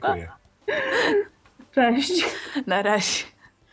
Dziękuję. Cześć. Na razie.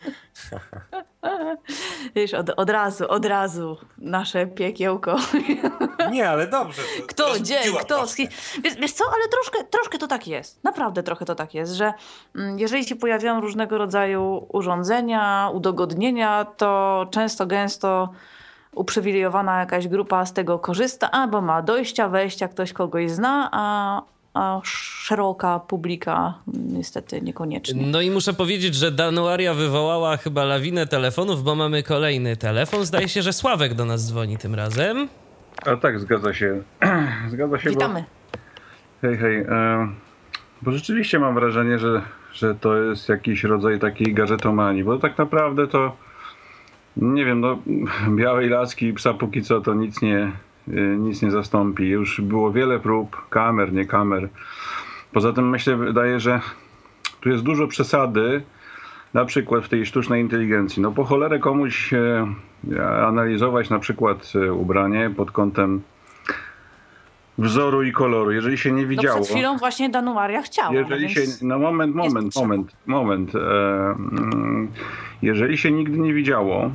Wiesz, od razu nasze piekiełko. Nie, ale dobrze. Kto, gdzie, rozbudziła kto. troszkę. Wiesz co, ale troszkę to tak jest. Naprawdę trochę to tak jest, że jeżeli się pojawiają różnego rodzaju urządzenia, udogodnienia, to często, gęsto uprzywilejowana jakaś grupa z tego korzysta, albo ma dojścia, wejścia, ktoś kogoś zna, a szeroka publika niestety niekoniecznie. No i muszę powiedzieć, że Danuaria wywołała chyba lawinę telefonów, bo mamy kolejny telefon. Zdaje się, że Sławek do nas dzwoni tym razem. A tak, zgadza się. Zgadza się, Witamy. Hej, hej. Bo rzeczywiście mam wrażenie, że to jest jakiś rodzaj takiej gadżetomanii, bo tak naprawdę to nie wiem, no białej laski i psa póki co to nic nie zastąpi. Już było wiele prób, kamer, nie kamer. Poza tym myślę, wydaje, że tu jest dużo przesady, na przykład w tej sztucznej inteligencji. No po cholerę komuś analizować na przykład ubranie pod kątem wzoru i koloru, jeżeli się nie widziało. No przed chwilą właśnie Danuaria chciała. Jeżeli więc się, no moment. Jeżeli się nigdy nie widziało,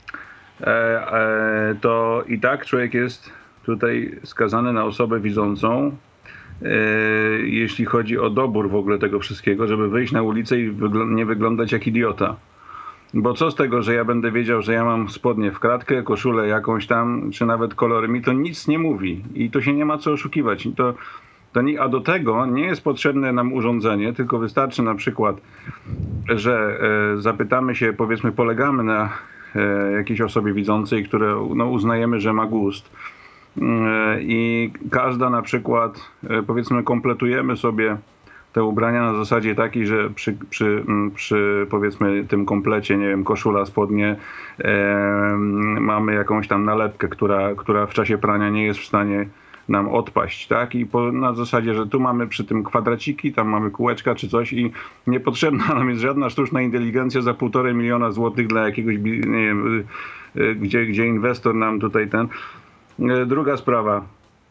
to i tak człowiek jest tutaj skazany na osobę widzącą, jeśli chodzi o dobór w ogóle tego wszystkiego, żeby wyjść na ulicę i nie wyglądać jak idiota. Bo co z tego, że ja będę wiedział, że ja mam spodnie w kratkę, koszulę jakąś tam, czy nawet kolory, mi to nic nie mówi i to się nie ma co oszukiwać. A do tego nie jest potrzebne nam urządzenie, tylko wystarczy na przykład, że zapytamy się, powiedzmy, polegamy na jakiejś osobie widzącej, które no, uznajemy, że ma gust. I każda na przykład, powiedzmy, kompletujemy sobie te ubrania na zasadzie takiej, że przy powiedzmy tym komplecie, nie wiem, koszula, spodnie, mamy jakąś tam nalepkę, która w czasie prania nie jest w stanie nam odpaść, tak? I na zasadzie, że tu mamy przy tym kwadraciki, tam mamy kółeczka czy coś i niepotrzebna nam jest żadna sztuczna inteligencja za 1,5 miliona złotych dla jakiegoś, nie wiem, gdzie inwestor nam tutaj ten... Druga sprawa.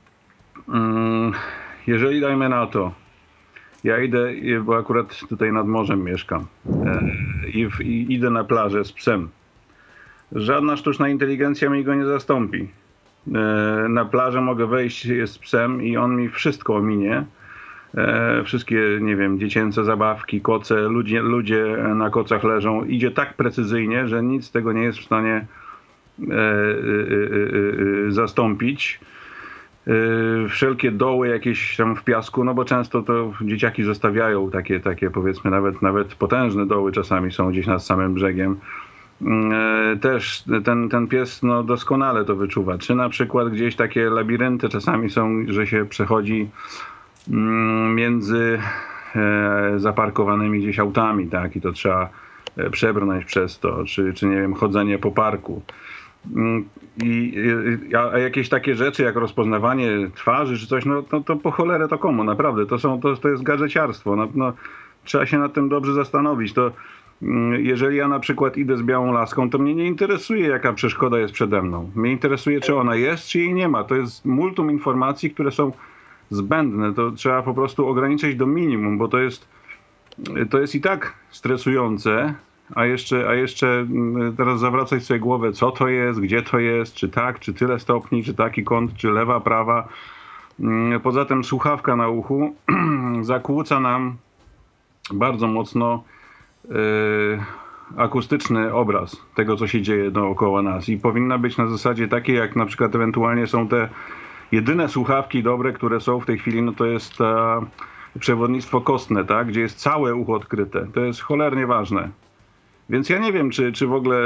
Jeżeli dajmy na to, ja idę, bo akurat tutaj nad morzem mieszkam i idę na plażę z psem. Żadna sztuczna inteligencja mi go nie zastąpi. Na plażę mogę wejść z psem i on mi wszystko ominie. Wszystkie, nie wiem, dziecięce zabawki, koce, ludzie na kocach leżą. Idzie tak precyzyjnie, że nic tego nie jest w stanie zastąpić. Wszelkie doły jakieś tam w piasku, no bo często to dzieciaki zostawiają takie powiedzmy nawet potężne doły czasami są gdzieś nad samym brzegiem. Też ten pies no, doskonale to wyczuwa. Czy na przykład gdzieś takie labirynty czasami są, że się przechodzi między zaparkowanymi gdzieś autami, tak? I to trzeba przebrnąć przez to, czy nie wiem, chodzenie po parku. A jakieś takie rzeczy jak rozpoznawanie twarzy czy coś, no to po cholerę to komu, naprawdę, to jest gadżeciarstwo, no, trzeba się nad tym dobrze zastanowić. To jeżeli ja na przykład idę z białą laską, to mnie nie interesuje, jaka przeszkoda jest przede mną. Mnie interesuje, czy ona jest, czy jej nie ma. To jest multum informacji, które są zbędne. To trzeba po prostu ograniczyć do minimum, bo to jest i tak stresujące. A jeszcze teraz zawracać sobie głowę, co to jest, gdzie to jest, czy tak, czy tyle stopni, czy taki kąt, czy lewa, prawa. Poza tym słuchawka na uchu zakłóca nam bardzo mocno akustyczny obraz tego, co się dzieje dookoła nas. I powinna być na zasadzie takiej, jak na przykład ewentualnie są te jedyne słuchawki dobre, które są w tej chwili, no to jest przewodnictwo kostne, tak, gdzie jest całe ucho odkryte. To jest cholernie ważne. Więc ja nie wiem, czy w ogóle,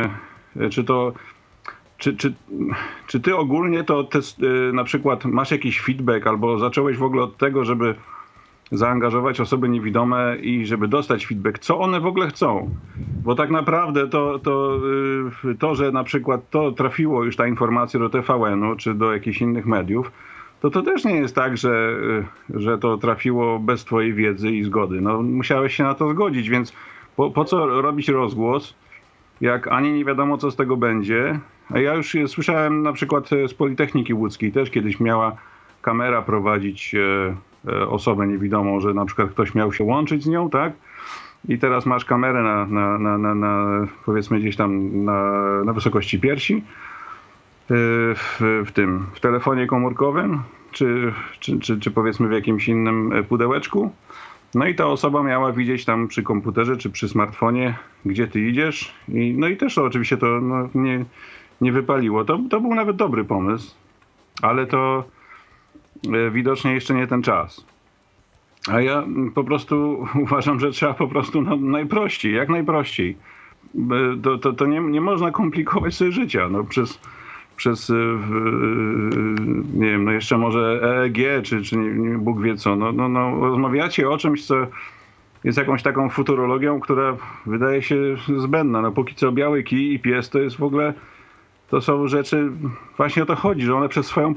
czy ty ogólnie to na przykład masz jakiś feedback albo zacząłeś w ogóle od tego, żeby zaangażować osoby niewidome i żeby dostać feedback, co one w ogóle chcą. Bo tak naprawdę to, że na przykład to trafiło już ta informacja do TVN-u czy do jakichś innych mediów, to też nie jest tak, że to trafiło bez twojej wiedzy i zgody. No, musiałeś się na to zgodzić, więc po co robić rozgłos, jak ani nie wiadomo, co z tego będzie. A ja już słyszałem na przykład z Politechniki Łódzkiej, też kiedyś miała kamera prowadzić osobę niewidomą, że na przykład ktoś miał się łączyć z nią, tak? I teraz masz kamerę na powiedzmy gdzieś tam na wysokości piersi w telefonie komórkowym, czy powiedzmy w jakimś innym pudełeczku. No i ta osoba miała widzieć tam przy komputerze czy przy smartfonie, gdzie ty idziesz. No i też oczywiście to nie wypaliło. To był nawet dobry pomysł, ale to widocznie jeszcze nie ten czas. A ja po prostu uważam, że trzeba po prostu najprościej, jak najprościej. To nie można komplikować sobie życia. No przez nie wiem, no jeszcze może EEG, czy Bóg wie co. No, rozmawiacie o czymś, co jest jakąś taką futurologią, która wydaje się zbędna. No póki co biały kij i pies to jest w ogóle, to są rzeczy, właśnie o to chodzi, że one przez swoją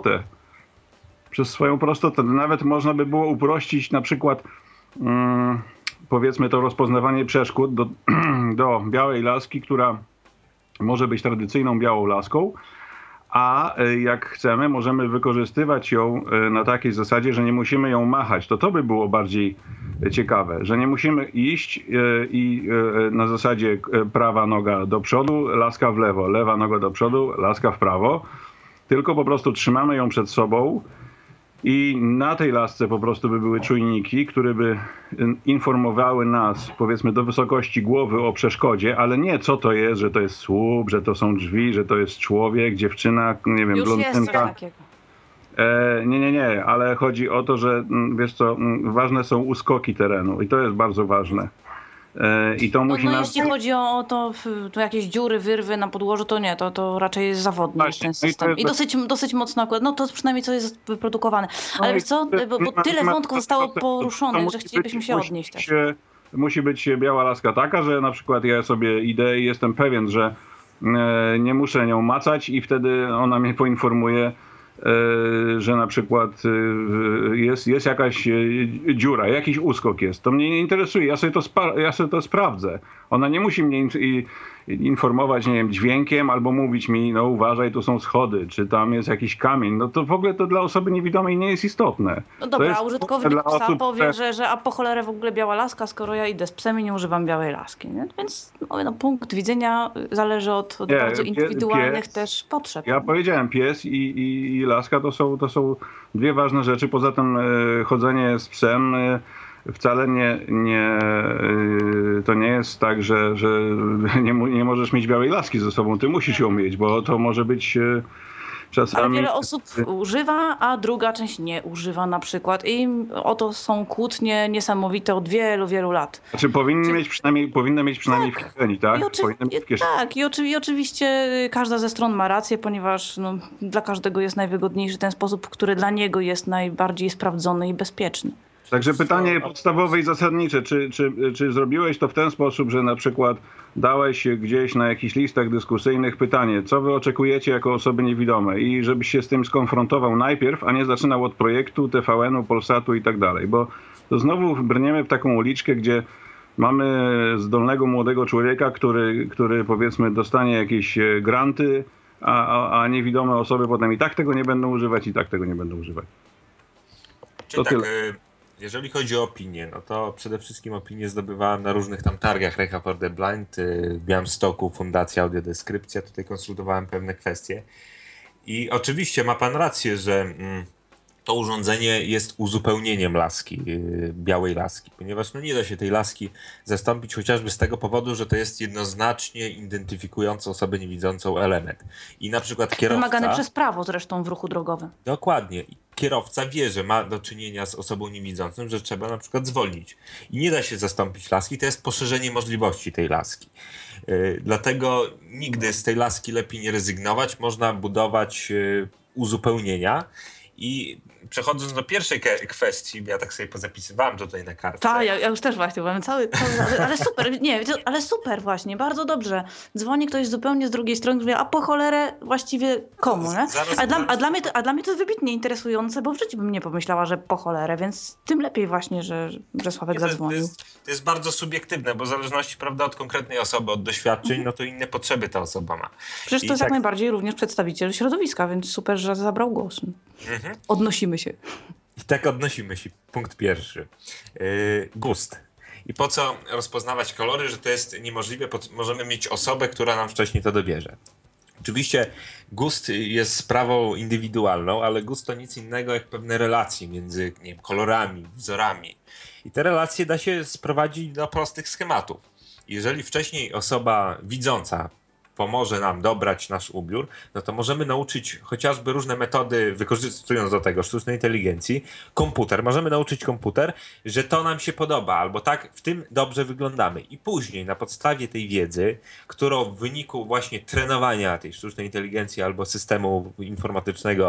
prostotę, nawet można by było uprościć na przykład powiedzmy to rozpoznawanie przeszkód do białej laski, która może być tradycyjną białą laską, a jak chcemy, możemy wykorzystywać ją na takiej zasadzie, że nie musimy ją machać. To by było bardziej ciekawe, że nie musimy iść i na zasadzie prawa noga do przodu, laska w lewo, lewa noga do przodu, laska w prawo, tylko po prostu trzymamy ją przed sobą i na tej lasce po prostu by były czujniki, które by informowały nas, powiedzmy, do wysokości głowy o przeszkodzie, ale nie co to jest, że to jest słup, że to są drzwi, że to jest człowiek, dziewczyna, nie wiem, Już jest coś blondynka. takiego. Nie, ale chodzi o to, że wiesz co, ważne są uskoki terenu i to jest bardzo ważne. I to musi nas... Jeśli chodzi o to jakieś dziury, wyrwy na podłożu, to nie, to raczej jest zawodny Właśnie, ten system. I dosyć mocno akurat, no to przynajmniej co jest wyprodukowane. Ale wiesz co, bo tyle wątków zostało poruszonych, że chcielibyśmy się odnieść też. Musi być biała laska taka, że na przykład ja sobie idę i jestem pewien, że nie muszę nią macać i wtedy ona mnie poinformuje, że na przykład jest jakaś dziura, jakiś uskok jest. To mnie nie interesuje, ja sobie to sprawdzę. Ona nie musi mnie informować, nie wiem, dźwiękiem albo mówić mi, no uważaj, tu są schody, czy tam jest jakiś kamień. No to w ogóle to dla osoby niewidomej nie jest istotne. No dobra, jest a użytkownik psa powie, że a po cholerę w ogóle biała laska, skoro ja idę z psem i nie używam białej laski. Nie? Więc punkt widzenia zależy od bardzo indywidualnych też potrzeb. Ja powiedziałem, pies i laska to są dwie ważne rzeczy. Poza tym chodzenie z psem wcale to nie jest tak, że nie możesz mieć białej laski ze sobą. Ty musisz ją mieć, bo to może być czasami... Ale wiele osób używa, a druga część nie używa na przykład. I oto są kłótnie niesamowite od wielu, wielu lat. Znaczy powinny mieć przynajmniej w kieszeni, tak? I oczywiście każda ze stron ma rację, ponieważ dla każdego jest najwygodniejszy ten sposób, który dla niego jest najbardziej sprawdzony i bezpieczny. Także pytanie podstawowe i zasadnicze, czy zrobiłeś to w ten sposób, że na przykład dałeś gdzieś na jakichś listach dyskusyjnych pytanie, co wy oczekujecie jako osoby niewidome i żebyś się z tym skonfrontował najpierw, a nie zaczynał od projektu, TVN-u, Polsatu i tak dalej, bo to znowu brniemy w taką uliczkę, gdzie mamy zdolnego młodego człowieka, który powiedzmy dostanie jakieś granty, a niewidome osoby potem i tak tego nie będą używać, i tak tego nie będą używać. Czyli to tak, tyle. jeżeli chodzi o opinię, no to przede wszystkim opinię zdobywałem na różnych tam targach, Ręka for the Blind, w Białymstoku, Fundacja Audiodeskrypcja, tutaj konsultowałem pewne kwestie. I oczywiście ma pan rację, że to urządzenie jest uzupełnieniem laski, białej laski, ponieważ nie da się tej laski zastąpić chociażby z tego powodu, że to jest jednoznacznie identyfikujący osobę niewidzącą element. I na przykład kierowca... Wymagany przez prawo zresztą w ruchu drogowym. Dokładnie. Kierowca wie, że ma do czynienia z osobą niewidzącą, że trzeba na przykład zwolnić. I nie da się zastąpić laski, to jest poszerzenie możliwości tej laski. Dlatego nigdy z tej laski lepiej nie rezygnować, można budować uzupełnienia. I przechodząc do pierwszej kwestii, ja tak sobie pozapisywałem tutaj na kartce. Tak, ja już też właśnie byłem ale super, nie, ale super właśnie, bardzo dobrze. Dzwoni ktoś zupełnie z drugiej strony, mówi, a po cholerę właściwie komu, nie? A dla mnie to jest wybitnie interesujące, bo w życiu bym nie pomyślała, że po cholerę, więc tym lepiej właśnie, że Sławek zadzwonił. To jest bardzo subiektywne, bo w zależności, prawda, od konkretnej osoby, od doświadczeń, no to inne potrzeby ta osoba ma. Przecież to jest jak najbardziej również przedstawiciel środowiska, więc super, że zabrał głos. Odnosimy się. I tak odnosimy się. Punkt pierwszy. Gust. I po co rozpoznawać kolory, że to jest niemożliwe? Możemy mieć osobę, która nam wcześniej to dobierze. Oczywiście gust jest sprawą indywidualną, ale gust to nic innego jak pewne relacje między, nie wiem, kolorami, wzorami. I te relacje da się sprowadzić do prostych schematów. Jeżeli wcześniej osoba widząca pomoże nam dobrać nasz ubiór, no to możemy nauczyć chociażby różne metody, wykorzystując do tego sztucznej inteligencji, możemy nauczyć komputer, że to nam się podoba, albo tak w tym dobrze wyglądamy. I później na podstawie tej wiedzy, którą w wyniku właśnie trenowania tej sztucznej inteligencji albo systemu informatycznego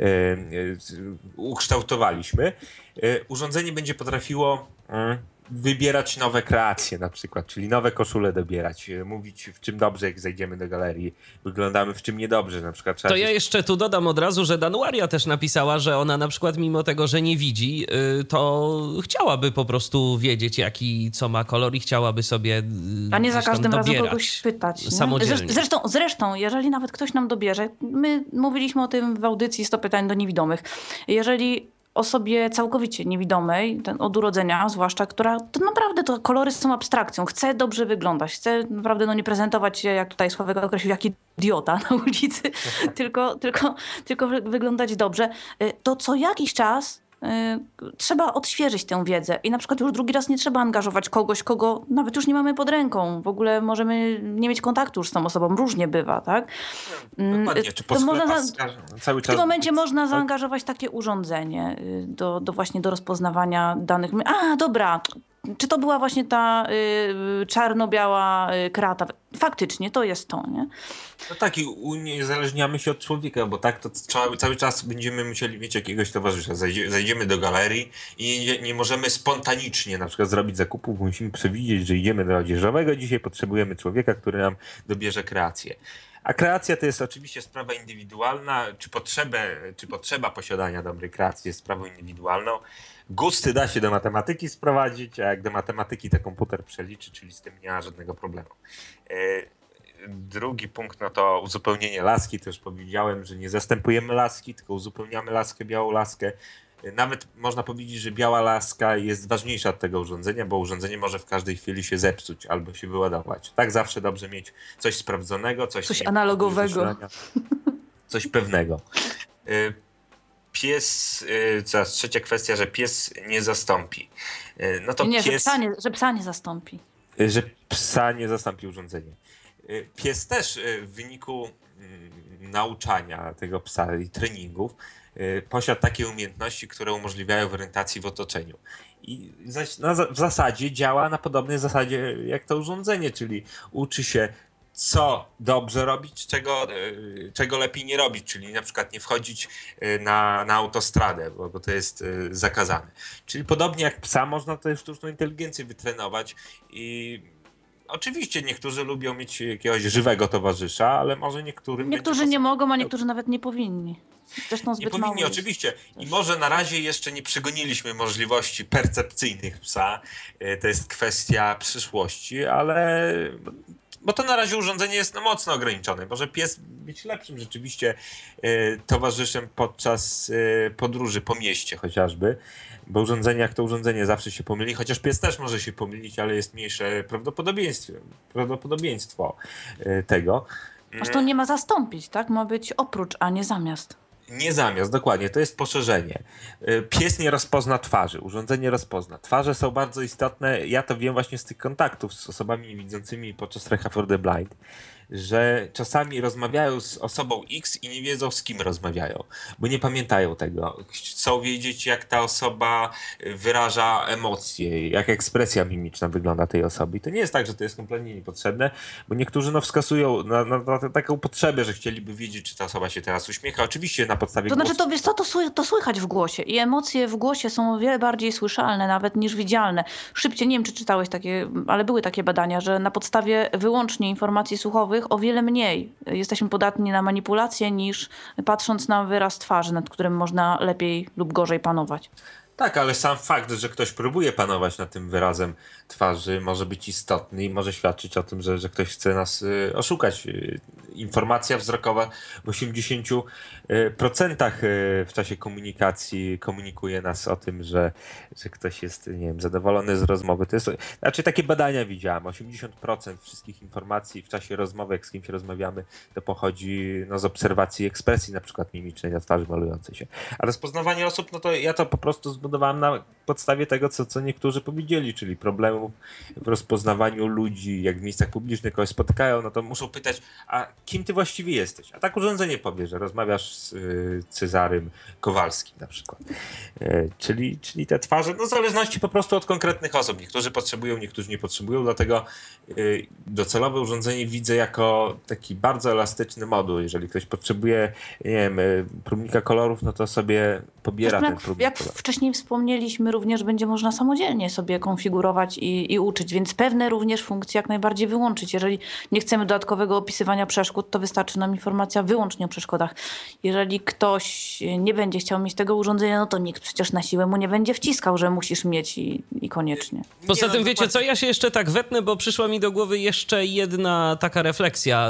ukształtowaliśmy, urządzenie będzie potrafiło wybierać nowe kreacje na przykład, czyli nowe koszule dobierać, mówić w czym dobrze, jak zajdziemy do galerii, wyglądamy w czym niedobrze, na przykład. To ja jeszcze tu dodam od razu, że Danuaria też napisała, że ona na przykład mimo tego, że nie widzi, to chciałaby po prostu wiedzieć, jaki co ma kolor i chciałaby sobie a nie za każdym razem dobierać kogoś pytać. samodzielnie. Zresztą, jeżeli nawet ktoś nam dobierze, my mówiliśmy o tym w audycji 100 pytań do niewidomych, jeżeli osobie całkowicie niewidomej, od urodzenia zwłaszcza, która to naprawdę to kolory są abstrakcją, chce dobrze wyglądać, chce naprawdę nie prezentować się, jak tutaj Sławek określił, jak idiota na ulicy, tylko wyglądać dobrze, to co jakiś czas trzeba odświeżyć tę wiedzę i na przykład już drugi raz nie trzeba angażować kogoś, kogo nawet już nie mamy pod ręką. W ogóle możemy nie mieć kontaktu już z tą osobą. Różnie bywa, tak? Dokładnie. Czy w tym momencie można zaangażować takie urządzenie właśnie do rozpoznawania danych. A, dobra, czy to była właśnie ta czarno-biała krata? Faktycznie, to jest to, nie? No tak, i uniezależniamy się od człowieka, bo tak to cały czas będziemy musieli mieć jakiegoś towarzysza. Zajdziemy do galerii i nie możemy spontanicznie na przykład zrobić zakupów, bo musimy przewidzieć, że idziemy do odzieżowego. Dzisiaj potrzebujemy człowieka, który nam dobierze kreację. A kreacja to jest oczywiście sprawa indywidualna, czy potrzeba posiadania dobrej kreacji jest sprawą indywidualną. Gusty da się do matematyki sprowadzić, a jak do matematyki to komputer przeliczy, czyli z tym nie ma żadnego problemu. Drugi punkt, no to uzupełnienie laski. To już powiedziałem, że nie zastępujemy laski, tylko uzupełniamy laskę, białą laskę. Nawet można powiedzieć, że biała laska jest ważniejsza od tego urządzenia, bo urządzenie może w każdej chwili się zepsuć albo się wyładować. Tak zawsze dobrze mieć coś sprawdzonego, coś analogowego. Coś pewnego. Pies, teraz trzecia kwestia, że pies nie zastąpi. No to nie, pies, że psa nie zastąpi. Że psa nie zastąpi urządzenie. Pies też w wyniku nauczania tego psa i treningów posiada takie umiejętności, które umożliwiają orientację w otoczeniu. I w zasadzie działa na podobnej zasadzie jak to urządzenie, czyli uczy się, co dobrze robić, czego lepiej nie robić, czyli na przykład nie wchodzić na autostradę, bo to jest zakazane. Czyli podobnie jak psa można tę sztuczną inteligencję wytrenować i oczywiście niektórzy lubią mieć jakiegoś żywego towarzysza, ale może Niektórzy nie mogą, a niektórzy nawet nie powinni. Zresztą zbyt nie powinni, mało oczywiście. I może na razie jeszcze nie przegoniliśmy możliwości percepcyjnych psa. To jest kwestia przyszłości, ale bo to na razie urządzenie jest mocno ograniczone. Może pies być lepszym rzeczywiście towarzyszem podczas podróży po mieście chociażby, bo urządzenie jak to urządzenie zawsze się pomyli, chociaż pies też może się pomylić, ale jest mniejsze prawdopodobieństwo tego. Zresztą nie ma zastąpić, tak? Ma być oprócz, a nie zamiast. Nie zamiast, dokładnie, to jest poszerzenie. Pies nie rozpozna twarzy, urządzenie rozpozna. Twarze są bardzo istotne, ja to wiem właśnie z tych kontaktów z osobami niewidzącymi podczas Recha for the Blind, że czasami rozmawiają z osobą X i nie wiedzą, z kim rozmawiają, bo nie pamiętają tego. Chcą wiedzieć, jak ta osoba wyraża emocje, jak ekspresja mimiczna wygląda tej osoby. I to nie jest tak, że to jest kompletnie niepotrzebne, bo niektórzy wskazują na taką potrzebę, że chcieliby wiedzieć, czy ta osoba się teraz uśmiecha. Oczywiście na podstawie głosu. To znaczy, to wiesz co, to słychać w głosie i emocje w głosie są o wiele bardziej słyszalne nawet niż widzialne. Szybciej, nie wiem, czy czytałeś takie, ale były takie badania, że na podstawie wyłącznie informacji słuchowych o wiele mniej jesteśmy podatni na manipulacje niż patrząc na wyraz twarzy, nad którym można lepiej lub gorzej panować. Tak, ale sam fakt, że ktoś próbuje panować nad tym wyrazem twarzy, może być istotny i może świadczyć o tym, że ktoś chce nas oszukać. Informacja wzrokowa w 80% w czasie komunikacji komunikuje nas o tym, że ktoś jest, nie wiem, zadowolony z rozmowy. To jest, znaczy takie badania widziałem. 80% wszystkich informacji w czasie rozmowy, jak z kimś rozmawiamy, to pochodzi z obserwacji i ekspresji, na przykład mimicznej na twarzy malującej się. A rozpoznawanie osób, no to ja to po prostu zbudowałem na podstawie tego, co niektórzy powiedzieli, czyli problemów w rozpoznawaniu ludzi, jak w miejscach publicznych kogoś spotykają, no to muszą pytać, a kim ty właściwie jesteś? A tak urządzenie powie, że rozmawiasz z Cezarym Kowalskim na przykład. Czyli te twarze, no w zależności po prostu od konkretnych osób. Niektórzy potrzebują, niektórzy nie potrzebują, dlatego docelowe urządzenie widzę jako taki bardzo elastyczny moduł. Jeżeli ktoś potrzebuje, nie wiem, próbnika kolorów, no to sobie pobiera ten próbnik jak kolorów. wcześniej wspomnieliśmy, również będzie można samodzielnie sobie konfigurować i uczyć, więc pewne również funkcje jak najbardziej wyłączyć. Jeżeli nie chcemy dodatkowego opisywania przeszkód, to wystarczy nam informacja wyłącznie o przeszkodach. Jeżeli ktoś nie będzie chciał mieć tego urządzenia, no to nikt przecież na siłę mu nie będzie wciskał, że musisz mieć i koniecznie. Poza tym, wiecie co, ja się jeszcze tak wetnę, bo przyszła mi do głowy jeszcze jedna taka refleksja.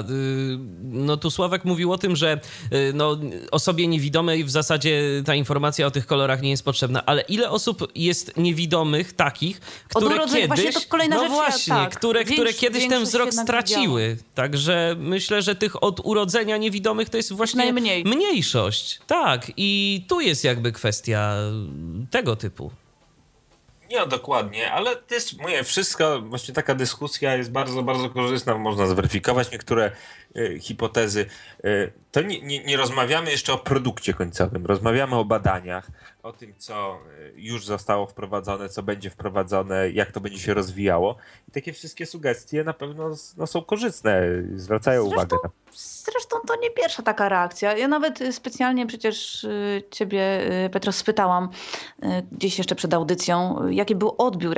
No tu Sławek mówił o tym, że no, osobie niewidomej w zasadzie ta informacja o tych kolorach nie jest potrzebna, ale ile osób jest niewidomych takich, które kiedyś... Właśnie to kolejna no rzecz, właśnie, tak, które kiedyś ten większość wzrok jednak straciły. Także myślę, że tych od urodzenia niewidomych to jest właśnie najmniej. mniejszość. Tak, i tu jest jakby kwestia tego typu. Nie, no, dokładnie, ale to jest, mówię, wszystko, właśnie taka dyskusja jest bardzo, bardzo korzystna, można zweryfikować niektóre hipotezy. To nie rozmawiamy jeszcze o produkcie końcowym, rozmawiamy o badaniach, o tym, co już zostało wprowadzone, co będzie wprowadzone, jak to będzie się rozwijało. I takie wszystkie sugestie na pewno są korzystne, zwracają uwagę na. Zresztą to nie pierwsza taka reakcja. Ja nawet specjalnie przecież ciebie, Petros, spytałam gdzieś jeszcze przed audycją, jaki był odbiór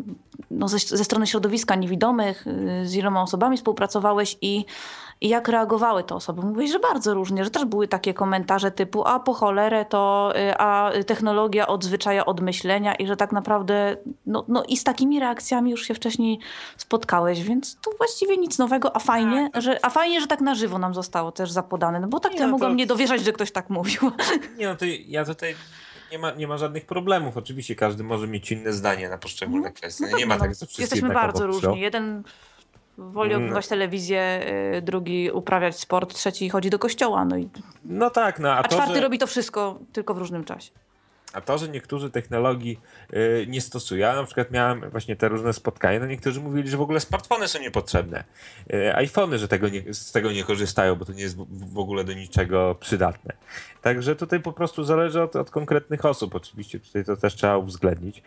ze strony środowiska niewidomych, z iloma osobami współpracowałeś i jak reagowały te osoby. Mówiłeś, że bardzo różnie, że też były takie komentarze typu a po cholerę to, a technologia odzwyczaja od myślenia i że tak naprawdę no i z takimi reakcjami już się wcześniej spotkałeś, więc tu właściwie nic nowego, a fajnie, że tak na żywo nam zostało też zapodane, no bo tak ja mogłam nie dowierzać, że ktoś tak mówił. Nie, no to ja tutaj nie ma żadnych problemów. Oczywiście każdy może mieć inne zdanie na poszczególne kwestie. Nie ma tak, że wszyscy jesteśmy jednakowo bardzo piszą. różni. Jeden woli oglądać telewizję, drugi uprawiać sport, trzeci chodzi do kościoła. No tak, no a czwarty robi to wszystko tylko w różnym czasie. A to, że niektórzy technologii nie stosują, ja na przykład miałem właśnie te różne spotkania, no niektórzy mówili, że w ogóle smartfony są niepotrzebne. iPhony, że z tego nie korzystają, bo to nie jest w ogóle do niczego przydatne. Także tutaj po prostu zależy od konkretnych osób. Oczywiście tutaj to też trzeba uwzględnić.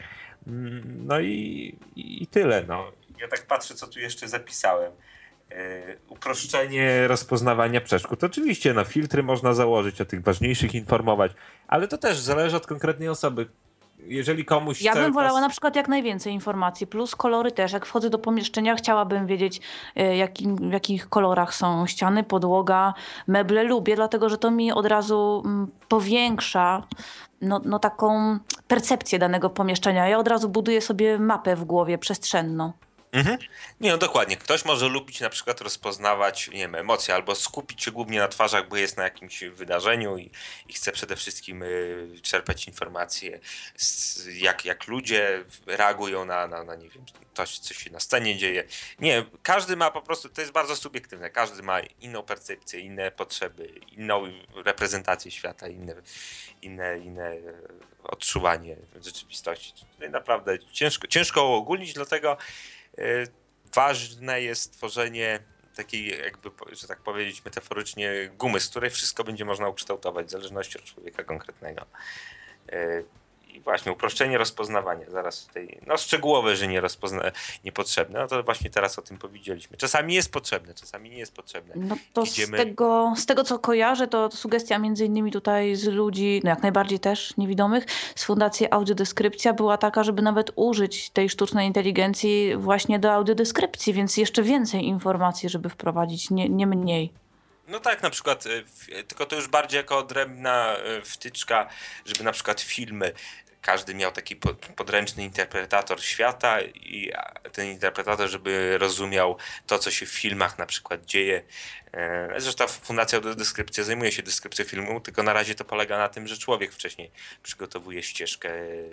No i tyle. No. Ja tak patrzę, co tu jeszcze zapisałem. Uproszczenie rozpoznawania przeszkód. Oczywiście, no, filtry można założyć, o tych ważniejszych informować, ale to też zależy od konkretnej osoby. Jeżeli komuś Ja bym wolała na przykład jak najwięcej informacji, plus kolory też. Jak wchodzę do pomieszczenia, chciałabym wiedzieć, w jakich kolorach są ściany, podłoga, meble. Lubię, dlatego że to mi od razu powiększa taką percepcję danego pomieszczenia. Ja od razu buduję sobie mapę w głowie przestrzenną. Mhm. Nie, no dokładnie. Ktoś może lubić na przykład rozpoznawać, nie wiem, emocje albo skupić się głównie na twarzach, bo jest na jakimś wydarzeniu i chce przede wszystkim czerpać informacje, jak ludzie reagują na nie wiem, co się na scenie dzieje. Nie, każdy ma po prostu, to jest bardzo subiektywne, każdy ma inną percepcję, inne potrzeby, inną reprezentację świata, inne odczuwanie rzeczywistości. Tutaj naprawdę ciężko uogólnić, dlatego ważne jest tworzenie takiej, jakby, że tak powiedzieć metaforycznie, gumy, z której wszystko będzie można ukształtować w zależności od człowieka konkretnego. I właśnie uproszczenie rozpoznawania. Zaraz tutaj, szczegółowe, że niepotrzebne. No to właśnie teraz o tym powiedzieliśmy. Czasami jest potrzebne, czasami nie jest potrzebne. No to z tego, co kojarzę, to sugestia między innymi tutaj z ludzi, jak najbardziej też niewidomych, z Fundacji Audiodeskrypcja była taka, żeby nawet użyć tej sztucznej inteligencji właśnie do audiodeskrypcji, więc jeszcze więcej informacji, żeby wprowadzić, nie mniej. No tak, na przykład, tylko to już bardziej jako odrębna wtyczka, żeby na przykład filmy każdy miał taki podręczny interpretator świata i ten interpretator, żeby rozumiał to, co się w filmach na przykład dzieje. Zresztą Fundacja Audiodeskrypcja zajmuje się deskrypcją filmu, tylko na razie to polega na tym, że człowiek wcześniej przygotowuje ścieżkę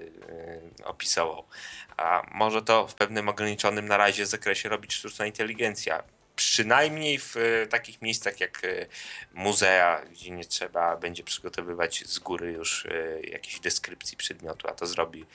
opisową. A może to w pewnym ograniczonym na razie zakresie robić sztuczna inteligencja. Przynajmniej w takich miejscach jak muzea, gdzie nie trzeba będzie przygotowywać z góry już jakiejś deskrypcji przedmiotu, a to zrobi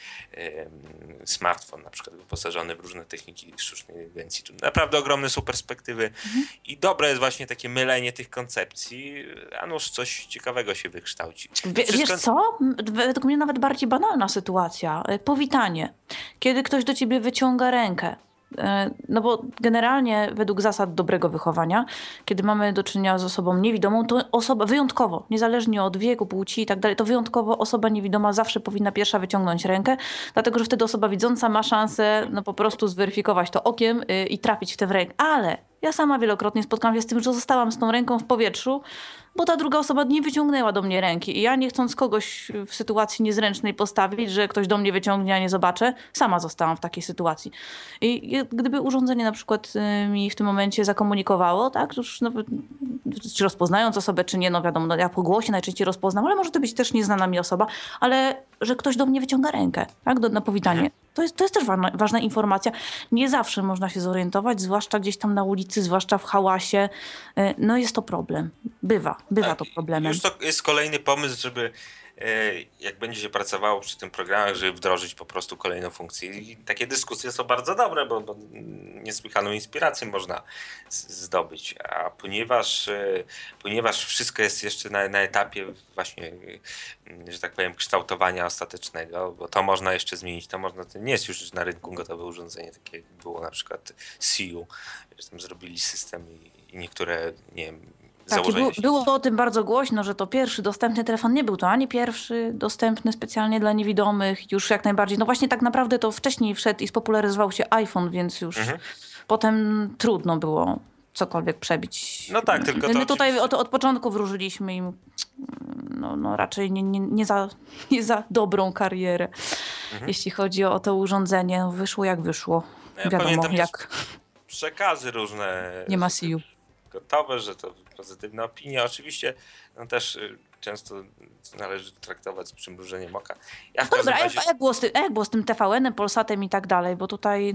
smartfon na przykład wyposażony w różne techniki sztucznej inteligencji. Tu naprawdę ogromne są perspektywy i dobre jest właśnie takie mylenie tych koncepcji, a nuż coś ciekawego się wykształci. Wiesz co? Według mnie nawet bardziej banalna sytuacja. Powitanie. Kiedy ktoś do ciebie wyciąga rękę. No bo generalnie według zasad dobrego wychowania, kiedy mamy do czynienia z osobą niewidomą, to osoba wyjątkowo, niezależnie od wieku, płci i tak dalej, to wyjątkowo osoba niewidoma zawsze powinna pierwsza wyciągnąć rękę, dlatego że wtedy osoba widząca ma szansę no po prostu zweryfikować to okiem i trafić w tę rękę. Ale ja sama wielokrotnie spotkałam się z tym, że zostałam z tą ręką w powietrzu, bo ta druga osoba nie wyciągnęła do mnie ręki. I ja nie chcąc kogoś w sytuacji niezręcznej postawić, że ktoś do mnie wyciągnie, a nie zobaczę, sama zostałam w takiej sytuacji. I gdyby urządzenie na przykład mi w tym momencie zakomunikowało, tak, już nawet, czy rozpoznając osobę, czy nie, no wiadomo, no ja po głosie najczęściej rozpoznam, ale może to być też nieznana mi osoba, ale że ktoś do mnie wyciąga rękę, tak, na powitanie. To jest też ważna informacja. Nie zawsze można się zorientować, zwłaszcza gdzieś tam na ulicy, zwłaszcza w hałasie. No jest to problem. Bywa to problemem. Już to jest kolejny pomysł, żeby jak będzie się pracowało przy tym programie, żeby wdrożyć po prostu kolejną funkcję. I takie dyskusje są bardzo dobre, bo niesłychaną inspirację można zdobyć. A ponieważ wszystko jest jeszcze na etapie właśnie, że tak powiem, kształtowania ostatecznego, bo to można jeszcze zmienić, to nie jest już na rynku gotowe urządzenie, takie jak było na przykład CU, że tam zrobili system i niektóre, nie wiem, Tak, było o tym bardzo głośno, że to pierwszy dostępny telefon. Nie był to ani pierwszy dostępny specjalnie dla niewidomych, już jak najbardziej. No właśnie tak naprawdę to wcześniej wszedł i spopularyzował się iPhone, więc już potem trudno było cokolwiek przebić. No tak, tylko to my tutaj od początku wróżyliśmy im no raczej nie za dobrą karierę, jeśli chodzi o to urządzenie. No, wyszło jak wyszło. Ja wiadomo jak. Przekazy różne. Nie ma sił. Gotowe, że to pozytywne opinie. Oczywiście no też często należy traktować z przymrużeniem oka. Ja w Dobra, razie... jak było z tym TVN-em, Polsatem i tak dalej, bo tutaj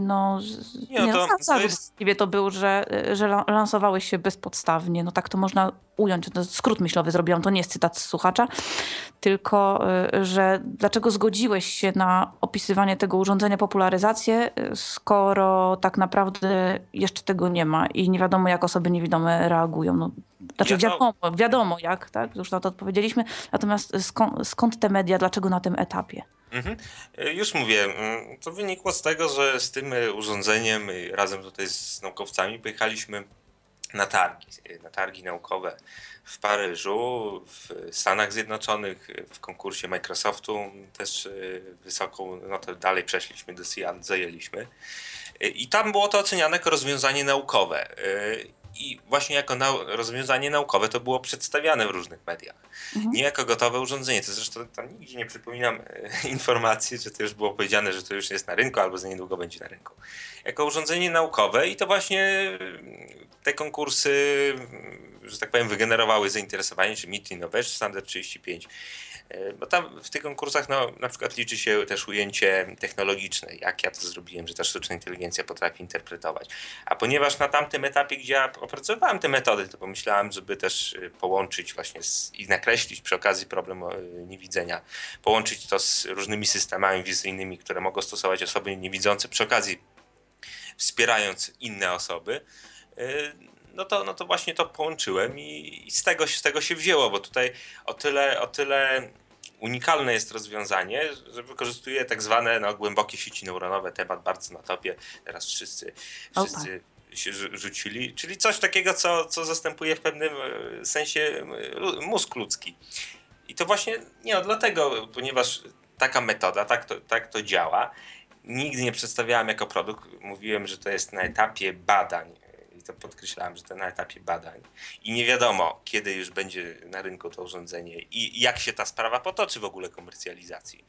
właściwie to był, że lansowałeś się bezpodstawnie, no tak to można ująć, to skrót myślowy zrobiłam, to nie jest cytat z słuchacza, tylko, że dlaczego zgodziłeś się na opisywanie tego urządzenia, popularyzację, skoro tak naprawdę jeszcze tego nie ma i nie wiadomo, jak osoby niewidome reagują. No, znaczy wiadomo jak, tak? Już na to odpowiedzieliśmy. Natomiast skąd te media, dlaczego na tym etapie? Już mówię, to wynikło z tego, że z tym urządzeniem razem tutaj z naukowcami pojechaliśmy na targi naukowe w Paryżu, w Stanach Zjednoczonych, w konkursie Microsoftu też wysoką notę dalej przeszliśmy do Seattle, zajęliśmy. I tam było to oceniane jako rozwiązanie naukowe. I właśnie jako rozwiązanie naukowe to było przedstawiane w różnych mediach. Nie jako gotowe urządzenie. To zresztą tam nigdzie nie przypominam informacji, że to już było powiedziane, że to już jest na rynku albo za niedługo będzie na rynku. Jako urządzenie naukowe i to właśnie te konkursy, że tak powiem, wygenerowały zainteresowanie, czy Meet Innovation, Standard 35. Bo tam w tych konkursach na przykład liczy się też ujęcie technologiczne, jak ja to zrobiłem, że ta sztuczna inteligencja potrafi interpretować. A ponieważ na tamtym etapie, gdzie ja opracowywałem te metody, to pomyślałem, żeby też połączyć właśnie i nakreślić przy okazji problem niewidzenia, połączyć to z różnymi systemami wizyjnymi, które mogą stosować osoby niewidzące, przy okazji wspierając inne osoby. No to właśnie to połączyłem i z tego się wzięło, bo tutaj o tyle unikalne jest rozwiązanie, że wykorzystuje tak zwane głębokie sieci neuronowe, temat bardzo na topie, teraz wszyscy się rzucili, czyli coś takiego, co zastępuje w pewnym sensie mózg ludzki. I to właśnie dlatego, ponieważ taka metoda, tak to działa. Nigdy nie przedstawiałem jako produkt, mówiłem, że to jest na etapie badań. To podkreślałem, że to na etapie badań i nie wiadomo, kiedy już będzie na rynku to urządzenie i jak się ta sprawa potoczy w ogóle komercjalizacji.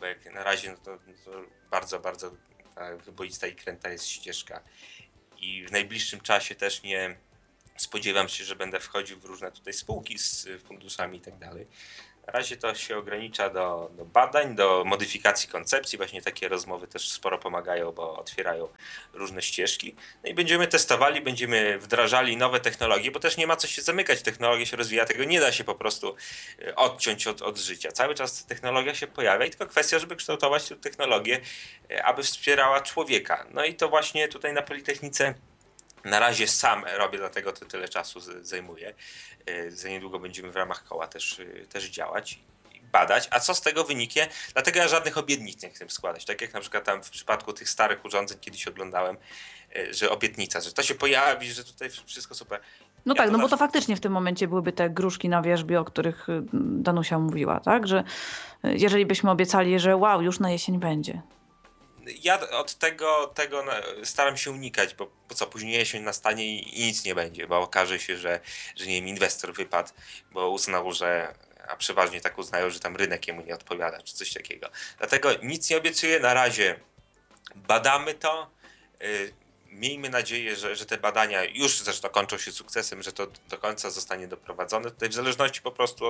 bo jak na razie to bardzo, bardzo wyboista i kręta jest ścieżka. I w najbliższym czasie też nie spodziewam się, że będę wchodził w różne tutaj spółki z funduszami i tak dalej. Na razie to się ogranicza do badań, do modyfikacji koncepcji. Właśnie takie rozmowy też sporo pomagają, bo otwierają różne ścieżki. No i będziemy testowali, będziemy wdrażali nowe technologie, bo też nie ma co się zamykać. Technologia się rozwija, tego nie da się po prostu odciąć od życia. Cały czas technologia się pojawia i tylko kwestia, żeby kształtować tę technologię, aby wspierała człowieka. No i to właśnie tutaj na Politechnice na razie sam robię, dlatego to tyle czasu zajmuje. Za niedługo będziemy w ramach koła też działać i badać. A co z tego wyniknie? Dlatego ja żadnych obietnic nie chcę składać. Tak jak na przykład tam w przypadku tych starych urządzeń kiedyś oglądałem, że obietnica, że to się pojawi, że tutaj wszystko super. No Ja tak, to no bo zawsze- to faktycznie w tym momencie byłyby te gruszki na wierzbie, o których Danusia mówiła, tak? Że jeżeli byśmy obiecali, że wow, już na jesień będzie. Ja od tego staram się unikać, bo co, później jesień nastanie i nic nie będzie, bo okaże się, że nie wiem, inwestor wypadł, bo uznał, a przeważnie tak uznają, że tam rynek jemu nie odpowiada, czy coś takiego. Dlatego nic nie obiecuję, na razie badamy to. Miejmy nadzieję, że te badania już zresztą kończą się sukcesem, że to do końca zostanie doprowadzone. Tutaj w zależności po prostu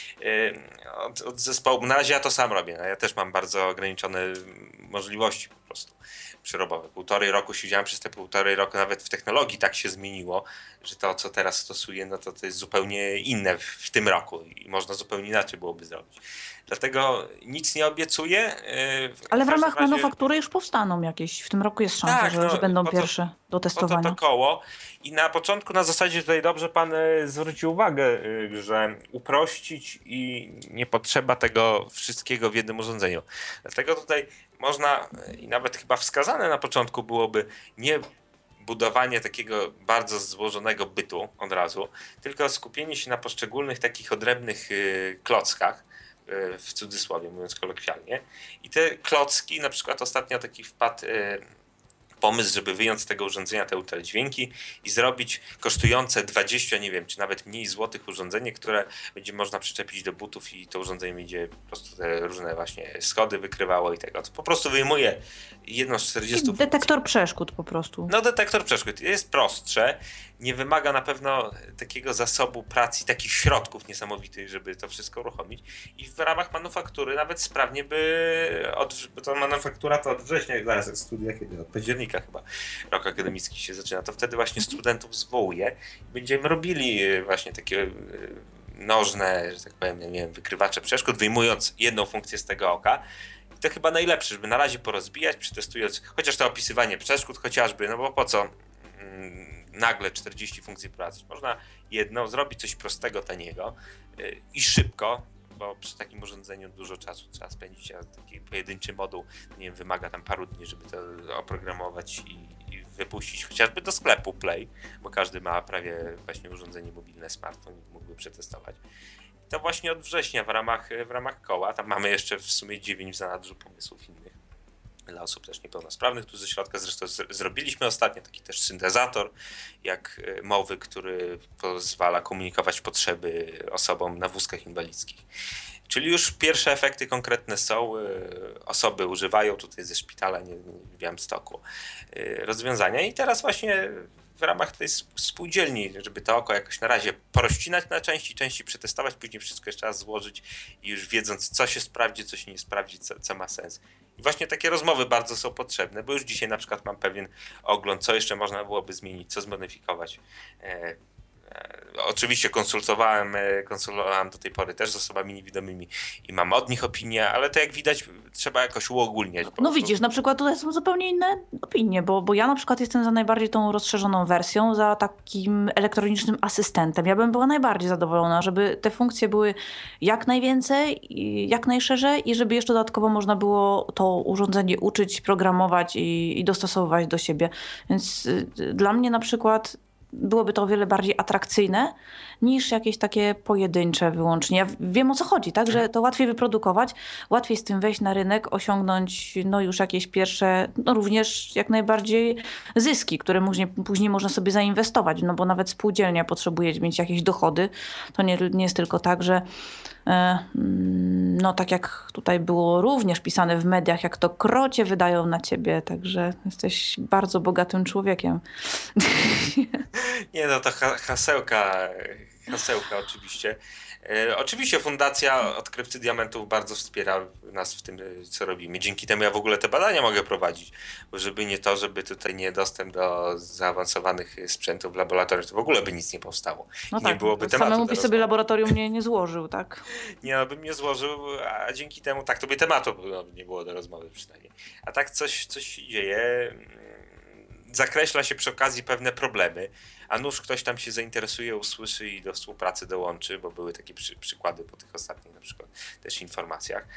od zespołu. Na razie ja to sam robię. Ja też mam bardzo ograniczone możliwości po prostu przerobowe. 1,5 roku siedziałem, przez te 1,5 roku nawet w technologii tak się zmieniło, że to, co teraz stosuję, no to jest zupełnie inne w tym roku i można zupełnie inaczej byłoby zrobić. Dlatego nic nie obiecuję. Ale w każdym ramach razie- manufaktury już powstaną jakieś. W tym roku jest szansa, Tak, że będą po to- pierwsze do testowania. to koło. I na początku, na zasadzie tutaj dobrze pan zwrócił uwagę, że uprościć i nie potrzeba tego wszystkiego w jednym urządzeniu. Dlatego tutaj można i nawet chyba wskazane na początku byłoby nie budowanie takiego bardzo złożonego bytu od razu, tylko skupienie się na poszczególnych takich odrębnych klockach, w cudzysłowie mówiąc kolokwialnie. I te klocki, na przykład ostatnio taki wpadł pomysł, żeby wyjąć z tego urządzenia te ultradźwięki i zrobić kosztujące 20, nie wiem, czy nawet mniej złotych urządzenie, które będzie można przyczepić do butów i to urządzenie będzie po prostu te różne właśnie schody wykrywało i tego. To po prostu wyjmuje jedną z 40 funkcji. Detektor przeszkód po prostu. No detektor przeszkód jest prostsze, nie wymaga na pewno takiego zasobu pracy, takich środków niesamowitych, żeby to wszystko uruchomić i w ramach manufaktury nawet sprawnie bo to manufaktura to od września, zaraz studia kiedy? Od października chyba rok akademicki się zaczyna, to wtedy właśnie studentów zwołuje i będziemy robili właśnie takie nożne, że tak powiem, nie wiem, wykrywacze przeszkód, wyjmując jedną funkcję z tego oka. I to chyba najlepsze, żeby na razie porozbijać, przetestując chociaż to opisywanie przeszkód chociażby, no bo po co nagle 40 funkcji prowadzić. Można jedną, zrobić coś prostego, taniego i szybko, bo przy takim urządzeniu dużo czasu trzeba spędzić, a taki pojedynczy moduł, nie wiem, wymaga tam paru dni, żeby to oprogramować i wypuścić chociażby do sklepu Play, bo każdy ma prawie właśnie urządzenie mobilne, smartfon i mógłby przetestować. To właśnie od września w ramach koła, tam mamy jeszcze w sumie 9 w zanadrzu pomysłów innych dla osób też niepełnosprawnych. Tu ze środka zresztą zrobiliśmy ostatnio taki też syntezator jak mowy, który pozwala komunikować potrzeby osobom na wózkach inwalidzkich. Czyli już pierwsze efekty konkretne są, osoby używają tutaj ze szpitala, nie w Białymstoku, rozwiązania i teraz właśnie w ramach tej spółdzielni, żeby to oko jakoś na razie porozcinać na części przetestować, później wszystko jeszcze raz złożyć i już wiedząc, co się sprawdzi, co się nie sprawdzi, co ma sens. I właśnie takie rozmowy bardzo są potrzebne, bo już dzisiaj na przykład mam pewien ogląd, co jeszcze można byłoby zmienić, co zmodyfikować. Oczywiście konsultowałem do tej pory też z osobami niewidomymi i mam od nich opinię, ale to jak widać trzeba jakoś uogólniać. No widzisz, na przykład tutaj są zupełnie inne opinie, bo ja na przykład jestem za najbardziej tą rozszerzoną wersją, za takim elektronicznym asystentem. Ja bym była najbardziej zadowolona, żeby te funkcje były jak najwięcej, jak najszerzej i żeby jeszcze dodatkowo można było to urządzenie uczyć, programować i dostosowywać do siebie. Więc dla mnie na przykład byłoby to o wiele bardziej atrakcyjne niż jakieś takie pojedyncze wyłącznie. Ja wiem, o co chodzi, tak? Że to łatwiej wyprodukować, łatwiej z tym wejść na rynek, osiągnąć no już jakieś pierwsze, no również jak najbardziej zyski, które później można sobie zainwestować, no bo nawet spółdzielnia potrzebuje mieć jakieś dochody. To nie jest tylko tak, że no tak jak tutaj było również pisane w mediach, jak to krocie wydają na ciebie, także jesteś bardzo bogatym człowiekiem. Nie no, to hasełka oczywiście. Oczywiście Fundacja Odkrywcy Diamentów bardzo wspiera nas w tym, co robimy. Dzięki temu ja w ogóle te badania mogę prowadzić, bo żeby tutaj nie dostęp do zaawansowanych sprzętów w laboratorium, to w ogóle by nic nie powstało. No I tak, nie byłoby tematu samemu do byś sobie rozmowy. laboratorium nie złożył, tak? Nie, no bym nie złożył, a dzięki temu tak to by tematu nie było do rozmowy przynajmniej. A tak coś się dzieje, zakreśla się przy okazji pewne problemy, a nuż ktoś tam się zainteresuje, usłyszy i do współpracy dołączy, bo były takie przykłady po tych ostatnich na przykład też informacjach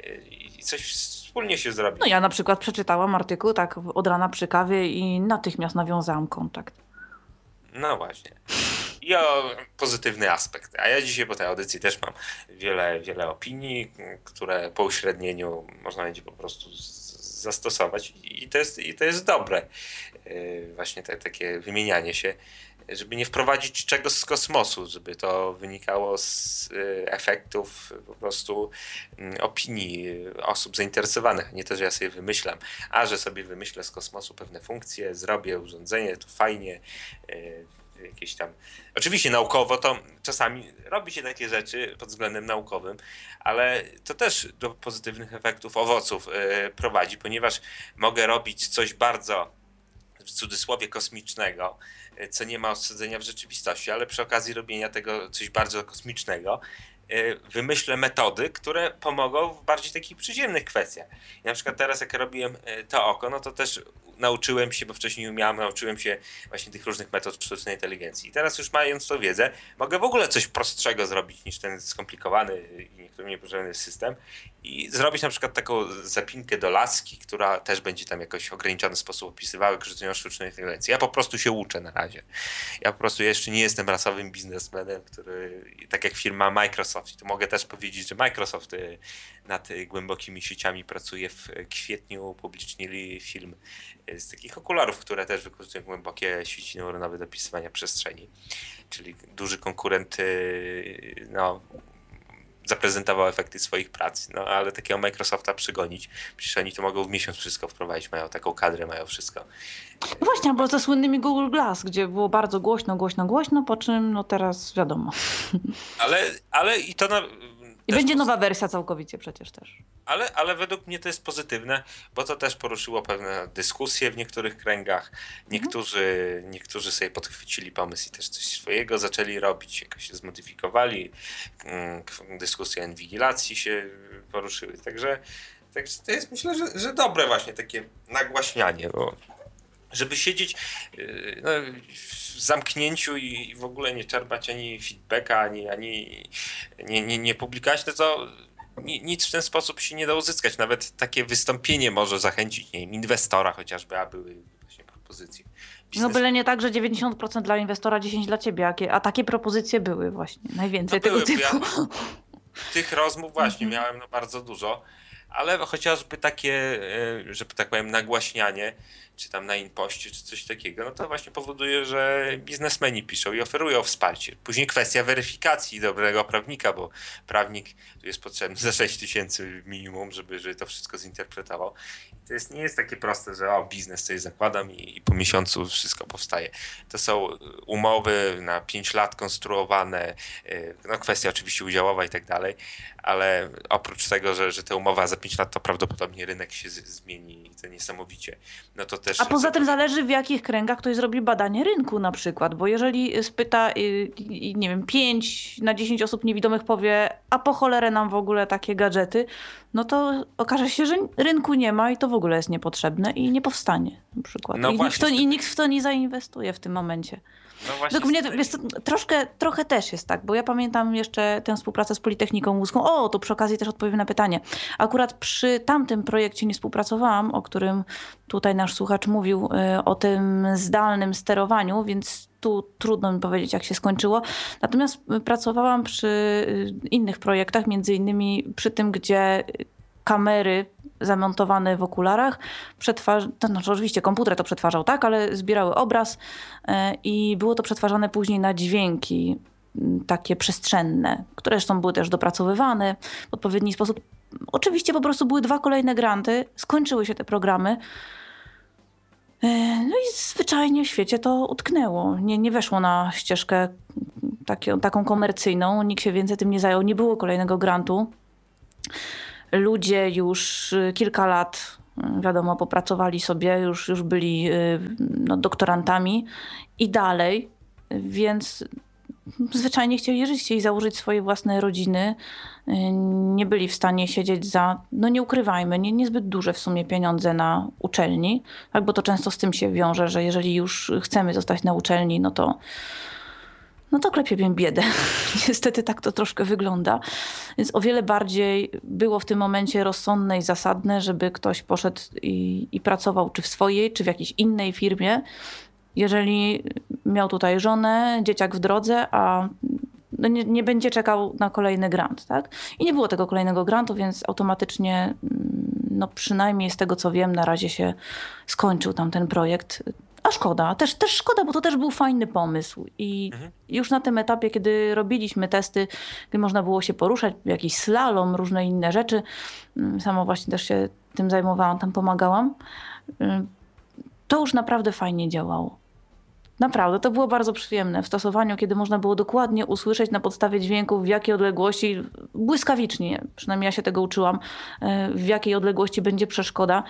i coś wspólnie się zrobi. No ja na przykład przeczytałam artykuł tak od rana przy kawie i natychmiast nawiązałam kontakt. No właśnie. I o pozytywny aspekt. A ja dzisiaj po tej audycji też mam wiele opinii, które po uśrednieniu można będzie po prostu zastosować i to jest dobre. Właśnie takie wymienianie się, żeby nie wprowadzić czegoś z kosmosu, żeby to wynikało z efektów po prostu opinii osób zainteresowanych. Nie to, że ja sobie wymyślam, a że sobie wymyślę z kosmosu pewne funkcje, zrobię urządzenie, to fajnie, jakieś tam... Oczywiście naukowo to czasami robi się takie rzeczy pod względem naukowym, ale to też do pozytywnych efektów, owoców prowadzi, ponieważ mogę robić coś bardzo w cudzysłowie kosmicznego, co nie ma osadzenia w rzeczywistości, ale przy okazji robienia tego coś bardzo kosmicznego wymyślę metody, które pomogą w bardziej takich przyziemnych kwestiach. I na przykład teraz jak robiłem to oko, no to też nauczyłem się, bo wcześniej nie umiałem, nauczyłem się właśnie tych różnych metod sztucznej inteligencji. I teraz już mając tą wiedzę, mogę w ogóle coś prostszego zrobić niż ten skomplikowany i niektórym niepotrzebny system i zrobić na przykład taką zapinkę do laski, która też będzie tam jakoś w ograniczony sposób opisywała wykorzystując sztucznej inteligencji. Ja po prostu się uczę na razie. Ja po prostu jeszcze nie jestem rasowym biznesmenem, który tak jak firma Microsoft. I tu mogę też powiedzieć, że Microsoft nad głębokimi sieciami pracuje. W kwietniu upublicznili film z takich okularów, które też wykorzystują głębokie sieci neuronowe do opisywania przestrzeni. Czyli duży konkurent zaprezentował efekty swoich prac, no ale takiego Microsofta przygonić, przecież oni to mogą w miesiąc wszystko wprowadzić, mają taką kadrę, mają wszystko. No właśnie, bo ze słynnymi Google Glass, gdzie było bardzo głośno, po czym no teraz wiadomo. Ale i to I będzie nowa wersja całkowicie przecież też. Ale według mnie to jest pozytywne, bo to też poruszyło pewne dyskusje w niektórych kręgach. Niektórzy sobie podchwycili pomysł i też coś swojego zaczęli robić, jakoś się zmodyfikowali. Dyskusje inwigilacji się poruszyły. Także to jest, myślę, że dobre właśnie takie nagłaśnianie, bo żeby siedzieć w zamknięciu i w ogóle nie czerpać ani feedbacka, ani nie publikować, to nic w ten sposób się nie da uzyskać. Nawet takie wystąpienie może zachęcić, nie wiem, inwestora chociażby, a były właśnie propozycje. No byle nie tak, że 90% dla inwestora, 10% dla ciebie, a takie propozycje były właśnie, najwięcej tego typu. Tych rozmów właśnie miałem bardzo dużo, ale chociażby takie, że tak powiem, nagłaśnianie, czy tam na InPoście, czy coś takiego, no to właśnie powoduje, że biznesmeni piszą i oferują wsparcie. Później kwestia weryfikacji dobrego prawnika, bo prawnik tu jest potrzebny za 6 000 minimum, żeby to wszystko zinterpretował. I to nie jest takie proste, że biznes sobie zakładam i po miesiącu wszystko powstaje. To są umowy na 5 lat konstruowane, no kwestia oczywiście udziałowa i tak dalej, ale oprócz tego, że ta umowa za 5 lat to prawdopodobnie rynek się zmieni i to niesamowicie. No to też... A poza tym zależy, w jakich kręgach ktoś zrobi badanie rynku na przykład, bo jeżeli spyta, nie wiem, 5 na 10 osób niewidomych powie, a po cholerę nam w ogóle takie gadżety, no to okaże się, że rynku nie ma i to w ogóle jest niepotrzebne i nie powstanie na przykład. No Nikt w to nie zainwestuje w tym momencie. No właśnie Mnie trochę też jest tak, bo ja pamiętam jeszcze tę współpracę z Politechniką Łódzką. To przy okazji też odpowiem na pytanie. Akurat akurat przy tamtym projekcie nie współpracowałam, o którym tutaj nasz słuchacz mówił, o tym zdalnym sterowaniu, więc tu trudno mi powiedzieć, jak się skończyło. Natomiast pracowałam przy innych projektach, między innymi przy tym, gdzie kamery zamontowane w okularach, to znaczy oczywiście komputer to przetwarzał, tak, ale zbierały obraz i było to przetwarzane później na dźwięki takie przestrzenne, które zresztą były też dopracowywane w odpowiedni sposób. Oczywiście po prostu były 2 kolejne granty, skończyły się te programy. No i zwyczajnie w świecie to utknęło. Nie weszło na ścieżkę taką komercyjną, nikt się więcej tym nie zajął, nie było kolejnego grantu. Ludzie już kilka lat, wiadomo, popracowali sobie, już byli doktorantami i dalej, więc zwyczajnie chcieli żyć, chcieli założyć swoje własne rodziny. Nie byli w stanie siedzieć za, nie ukrywajmy, niezbyt duże w sumie pieniądze na uczelni, tak, bo to często z tym się wiąże, że jeżeli już chcemy zostać na uczelni, no to klepiemy biedę. Niestety tak to troszkę wygląda. Więc o wiele bardziej było w tym momencie rozsądne i zasadne, żeby ktoś poszedł i pracował czy w swojej, czy w jakiejś innej firmie. Jeżeli miał tutaj żonę, dzieciak w drodze, a nie będzie czekał na kolejny grant. Tak? I nie było tego kolejnego grantu, więc automatycznie, przynajmniej z tego co wiem, na razie się skończył tam ten projekt. A szkoda, też szkoda, bo to też był fajny pomysł. I już na tym etapie, kiedy robiliśmy testy, gdy można było się poruszać, jakiś slalom, różne inne rzeczy, sama właśnie też się tym zajmowałam, tam pomagałam, to już naprawdę fajnie działało. Naprawdę, to było bardzo przyjemne w stosowaniu, kiedy można było dokładnie usłyszeć na podstawie dźwięków, w jakiej odległości, błyskawicznie, przynajmniej ja się tego uczyłam, w jakiej odległości będzie przeszkoda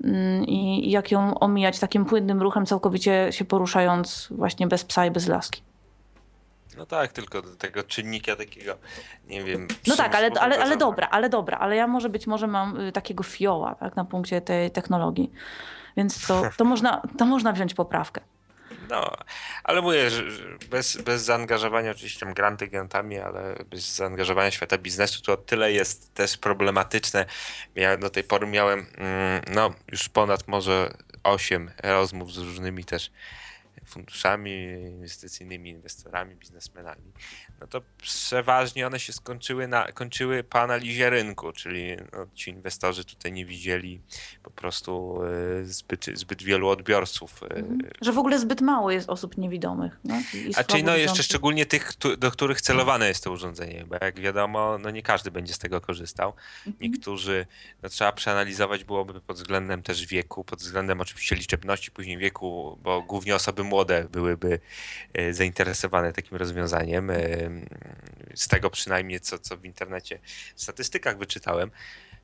i jak ją omijać takim płynnym ruchem, całkowicie się poruszając właśnie bez psa i bez laski. No tak, tylko do tego czynnika takiego, nie wiem... No tak, ale dobra, ale ja może mam takiego fioła, tak, na punkcie tej technologii, więc to można wziąć poprawkę. No, ale mówię, że bez zaangażowania, oczywiście tam grantami, ale bez zaangażowania świata biznesu to tyle jest też problematyczne. Ja do tej pory miałem już ponad może 8 rozmów z różnymi też funduszami inwestycyjnymi, inwestorami, biznesmenami, no to przeważnie one się kończyły po analizie rynku, czyli ci inwestorzy tutaj nie widzieli po prostu zbyt wielu odbiorców. Że w ogóle zbyt mało jest osób niewidomych. Jeszcze szczególnie tych, do których celowane jest to urządzenie, bo jak wiadomo, nie każdy będzie z tego korzystał. Niektórzy, trzeba przeanalizować byłoby pod względem też wieku, pod względem oczywiście liczebności, później wieku, bo głównie osoby młode byłyby zainteresowane takim rozwiązaniem. Z tego przynajmniej, co w internecie, w statystykach wyczytałem,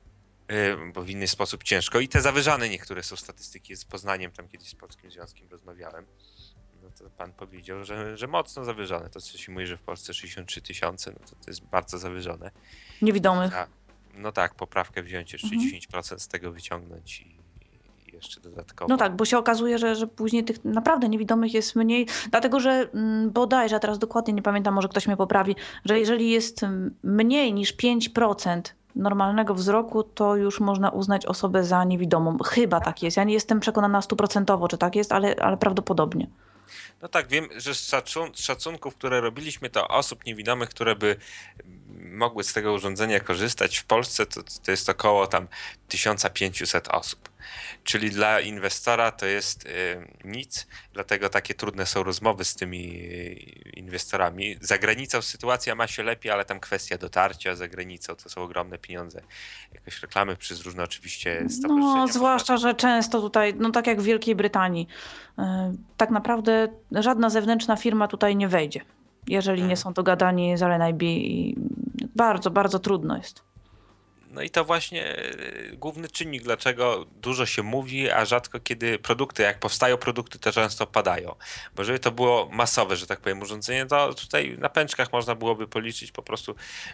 bo w inny sposób ciężko. I te zawyżane niektóre są statystyki z Poznaniem, tam kiedyś z Polskim Związkiem rozmawiałem. No to pan powiedział, że mocno zawyżone. To co się mówi, że w Polsce 63 000, to jest bardzo zawyżone. Niewidomych. No tak, poprawkę wziąć, jeszcze 10% z tego wyciągnąć i jeszcze dodatkowo. No tak, bo się okazuje, że później tych naprawdę niewidomych jest mniej, dlatego że bodajże, a teraz dokładnie nie pamiętam, może ktoś mnie poprawi, że jeżeli jest mniej niż 5% normalnego wzroku, to już można uznać osobę za niewidomą. Chyba tak jest. Ja nie jestem przekonana 100%, czy tak jest, ale prawdopodobnie. No tak, wiem, że z szacunków, które robiliśmy, to osób niewidomych, które by mogły z tego urządzenia korzystać w Polsce, to jest około tam 1500 osób. Czyli dla inwestora to jest nic, dlatego takie trudne są rozmowy z tymi inwestorami. Za granicą sytuacja ma się lepiej, ale tam kwestia dotarcia za granicą to są ogromne pieniądze. Jakoś reklamy przez różne oczywiście stowarzyszenia. No, zwłaszcza, że często tutaj, tak jak w Wielkiej Brytanii, tak naprawdę żadna zewnętrzna firma tutaj nie wejdzie, jeżeli nie są dogadani z RNIB i bardzo, bardzo trudno jest. No i to właśnie główny czynnik, dlaczego dużo się mówi, a rzadko kiedy jak powstają produkty, to często padają. Bo żeby to było masowe, że tak powiem, urządzenie, to tutaj na pęczkach można byłoby policzyć po prostu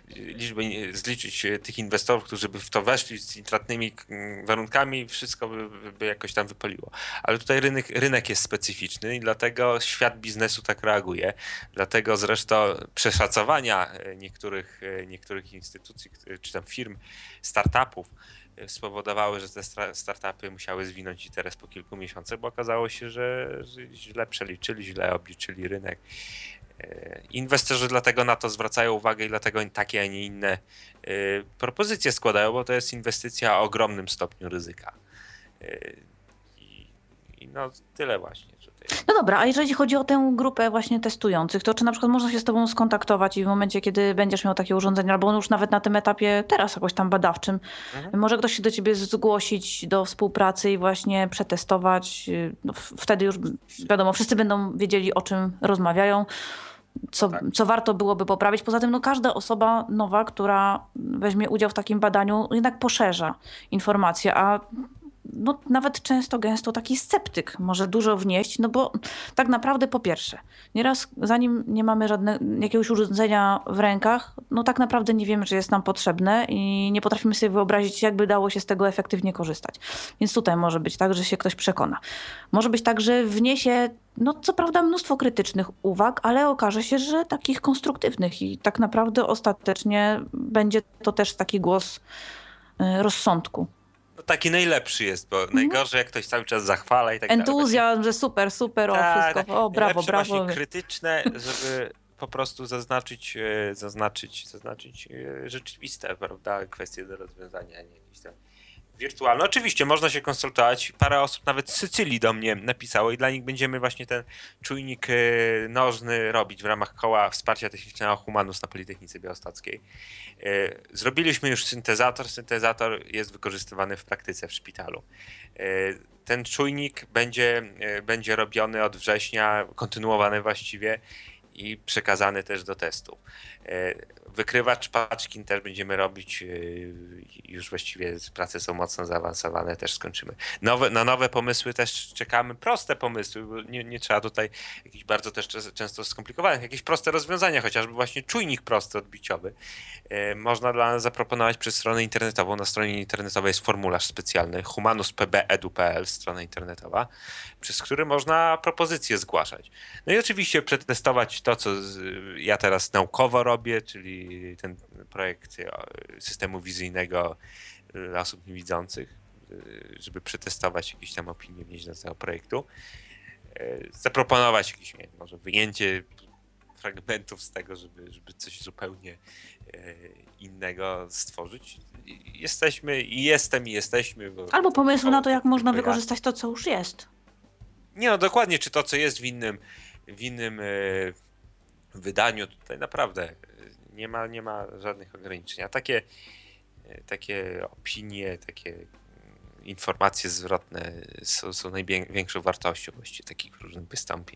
zliczyć tych inwestorów, którzy by w to weszli z intratnymi warunkami, wszystko by jakoś tam wypaliło. Ale tutaj rynek jest specyficzny i dlatego świat biznesu tak reaguje. Dlatego zresztą przeszacowania niektórych instytucji czy tam firm, startupów spowodowały, że te startupy musiały zwinąć interes po kilku miesiącach, bo okazało się, że źle przeliczyli, źle obliczyli rynek. Inwestorzy dlatego na to zwracają uwagę i dlatego takie, a nie inne propozycje składają, bo to jest inwestycja o ogromnym stopniu ryzyka. I no tyle właśnie. No dobra, a jeżeli chodzi o tę grupę właśnie testujących, to czy na przykład można się z tobą skontaktować i w momencie, kiedy będziesz miał takie urządzenie, albo już nawet na tym etapie teraz jakoś tam badawczym, może ktoś się do ciebie zgłosić do współpracy i właśnie przetestować. No, wtedy już wiadomo, wszyscy będą wiedzieli, o czym rozmawiają, co warto byłoby poprawić. Poza tym no, każda osoba nowa, która weźmie udział w takim badaniu, jednak poszerza informacje, a no, nawet często, gęsto taki sceptyk może dużo wnieść, no bo tak naprawdę po pierwsze, nieraz zanim nie mamy jakiegoś urządzenia w rękach, no tak naprawdę nie wiemy, czy jest nam potrzebne i nie potrafimy sobie wyobrazić, jakby dało się z tego efektywnie korzystać. Więc tutaj może być tak, że się ktoś przekona. Może być tak, że wniesie, no co prawda mnóstwo krytycznych uwag, ale okaże się, że takich konstruktywnych i tak naprawdę ostatecznie będzie to też taki głos rozsądku. No taki najlepszy jest, bo najgorzej jak ktoś cały czas zachwala i tak entuzjazm, dalej. Że super, o wszystko, o brawo, brawo. Właśnie krytyczne, żeby po prostu zaznaczyć rzeczywiste, prawda, kwestie do rozwiązania, nie jakieś tam wirtualne. Oczywiście można się konsultować. Parę osób nawet z Sycylii do mnie napisało i dla nich będziemy właśnie ten czujnik nożny robić w ramach koła wsparcia technicznego Humanus na Politechnice Białostockiej. Zrobiliśmy już syntezator. Syntezator jest wykorzystywany w praktyce w szpitalu. Ten czujnik będzie robiony od września, kontynuowany właściwie i przekazany też do testów. Wykrywacz paczkin też będziemy robić, już właściwie prace są mocno zaawansowane, też skończymy. Na nowe pomysły też czekamy, proste pomysły, bo nie trzeba tutaj jakichś bardzo też często skomplikowanych, jakieś proste rozwiązania, chociażby właśnie czujnik prosty odbiciowy. Można dla nas zaproponować przez stronę internetową. Na stronie internetowej jest formularz specjalny humanuspb.edu.pl, strona internetowa, przez który można propozycje zgłaszać. No i oczywiście przetestować to, co ja teraz naukowo robię, czyli ten projekt systemu wizyjnego dla osób niewidzących, żeby przetestować jakieś tam opinie, wnieść do tego projektu. Zaproponować jakieś, może wyjęcie fragmentów z tego, żeby coś zupełnie innego stworzyć. Jesteśmy. Albo pomysły na to, jak można wykorzystać to, co już jest. Nie no, dokładnie, czy to, co jest w innym wydaniu, tutaj naprawdę nie ma żadnych ograniczeń. A takie opinie, takie informacje zwrotne są największą wartością właściwie takich różnych wystąpień.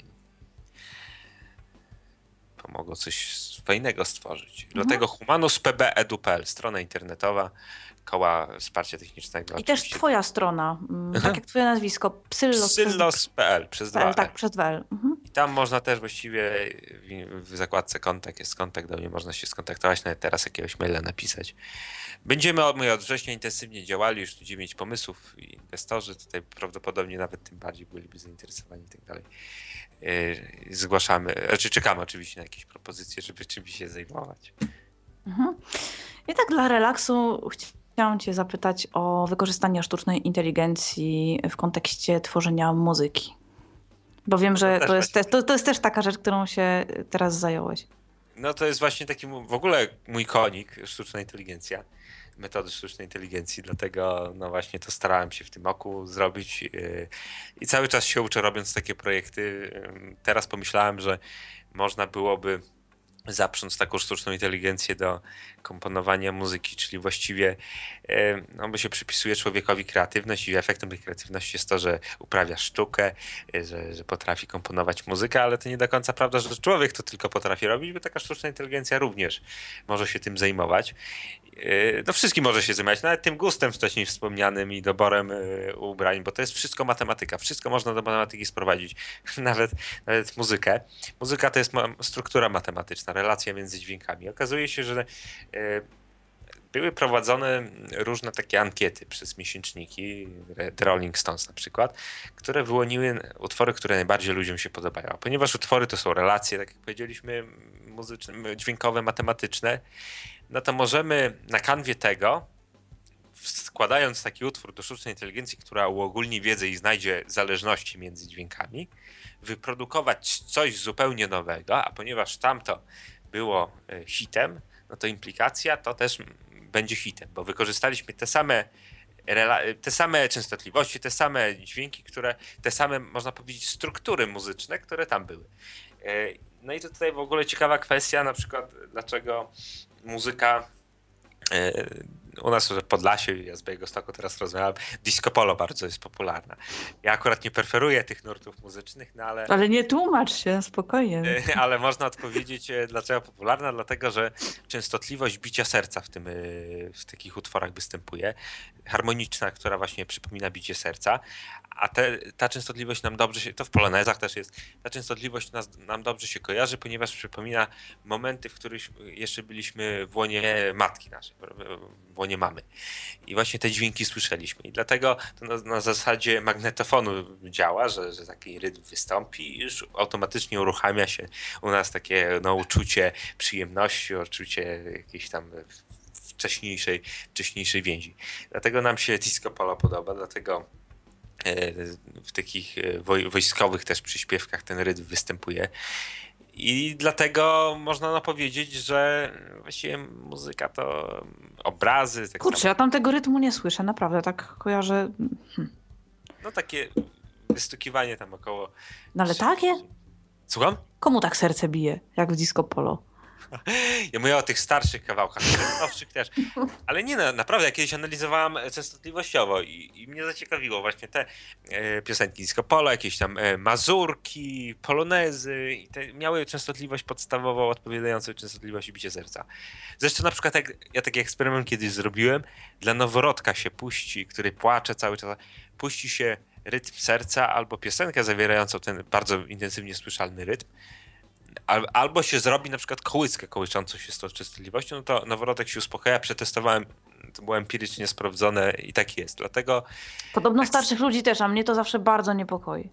Pomogą coś fajnego stworzyć. Dlatego humanuspb.edu.pl, strona internetowa koła wsparcia technicznego. I też twoja strona, tak jak twoje nazwisko, Psyllos.pl przez 2L. Tak, przez 2L. I tam można też właściwie w zakładce kontakt jest kontakt, do mnie można się skontaktować, nawet teraz jakiegoś maila napisać. Będziemy od września intensywnie działali, już tu 9 pomysłów i inwestorzy tutaj prawdopodobnie nawet tym bardziej byliby zainteresowani i tak dalej. Zgłaszamy, czekamy oczywiście na jakieś propozycje, żeby czymś się zajmować. I tak dla relaksu chciałam cię zapytać o wykorzystanie sztucznej inteligencji w kontekście tworzenia muzyki. Bo wiem, że to jest też taka rzecz, którą się teraz zająłeś. No to jest właśnie taki w ogóle mój konik, sztuczna inteligencja, metody sztucznej inteligencji, dlatego no właśnie to starałem się w tym roku zrobić i cały czas się uczę robiąc takie projekty. Teraz pomyślałem, że można byłoby zaprząc taką sztuczną inteligencję do komponowania muzyki, czyli właściwie bo się przypisuje człowiekowi kreatywność i efektem tej kreatywności jest to, że uprawia sztukę, że potrafi komponować muzykę, ale to nie do końca prawda, że człowiek to tylko potrafi robić, bo taka sztuczna inteligencja również może się tym zajmować. No wszystkim może się zajmować, nawet tym gustem wcześniej wspomnianym i doborem ubrań, bo to jest wszystko matematyka, wszystko można do matematyki sprowadzić, nawet muzykę. Muzyka to jest struktura matematyczna, relacja między dźwiękami. Okazuje się, że były prowadzone różne takie ankiety przez miesięczniki, The Rolling Stones na przykład, które wyłoniły utwory, które najbardziej ludziom się podobają. A ponieważ utwory to są relacje, tak jak powiedzieliśmy, muzyczne, dźwiękowe, matematyczne, no to możemy na kanwie tego składając taki utwór do sztucznej inteligencji, która uogólni wiedzę i znajdzie zależności między dźwiękami, wyprodukować coś zupełnie nowego, a ponieważ tamto było hitem, no to implikacja to też będzie hitem, bo wykorzystaliśmy te same częstotliwości, te same dźwięki, te same, można powiedzieć, struktury muzyczne, które tam były. No i to tutaj w ogóle ciekawa kwestia, na przykład dlaczego muzyka u nas w Podlasie, ja z Białegostoku teraz rozmawiam, disco polo bardzo jest popularna. Ja akurat nie preferuję tych nurtów muzycznych, no ale... Ale nie tłumacz się, spokojnie. Ale można odpowiedzieć, dlaczego popularna, dlatego że częstotliwość bicia serca w takich utworach występuje, harmoniczna, która właśnie przypomina bicie serca, a ta częstotliwość nam dobrze się, to w polonezach też jest, ta częstotliwość nam dobrze się kojarzy, ponieważ przypomina momenty, w których jeszcze byliśmy w łonie matki naszej, w łonie mamy. I właśnie te dźwięki słyszeliśmy. I dlatego to na zasadzie magnetofonu działa, że taki rytm wystąpi i już automatycznie uruchamia się u nas takie uczucie przyjemności, uczucie jakiejś tam wcześniejszej więzi. Dlatego nam się disco polo podoba, dlatego w takich wojskowych też przyśpiewkach ten rytm występuje. I dlatego można powiedzieć, że właściwie muzyka to obrazy. Tak Kurczę, samo, ja tam tego rytmu nie słyszę, naprawdę, tak kojarzę. no takie wystukiwanie tam około... No ale takie? Słucham? Komu tak serce bije, jak w disco polo? Ja mówię o tych starszych kawałkach, nowszych też. Ale nie, naprawdę, ja kiedyś analizowałem częstotliwościowo i mnie zaciekawiło właśnie te piosenki disco polo, jakieś tam mazurki, polonezy i te miały częstotliwość podstawową odpowiadającą częstotliwości bicia serca. Zresztą na przykład ja taki eksperyment kiedyś zrobiłem, dla noworodka się puści, który płacze cały czas, puści się rytm serca albo piosenkę zawierającą ten bardzo intensywnie słyszalny rytm, albo się zrobi na przykład kołyskę kołyszącą się z tą częstotliwością, no to noworodek się uspokaja, przetestowałem, to było empirycznie sprawdzone i tak jest, dlatego... Podobno starszych ludzi też, a mnie to zawsze bardzo niepokoi.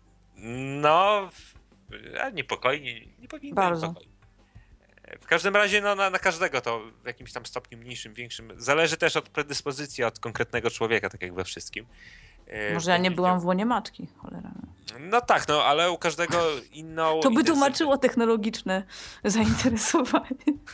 No, nie powinno Bardzo. niepokoić. W każdym razie na każdego to w jakimś tam stopniu mniejszym, większym, zależy też od predyspozycji, od konkretnego człowieka, tak jak we wszystkim. Może ja nie byłam w łonie matki, cholera. No tak, no ale u każdego inną... To by tłumaczyło technologiczne zainteresowanie.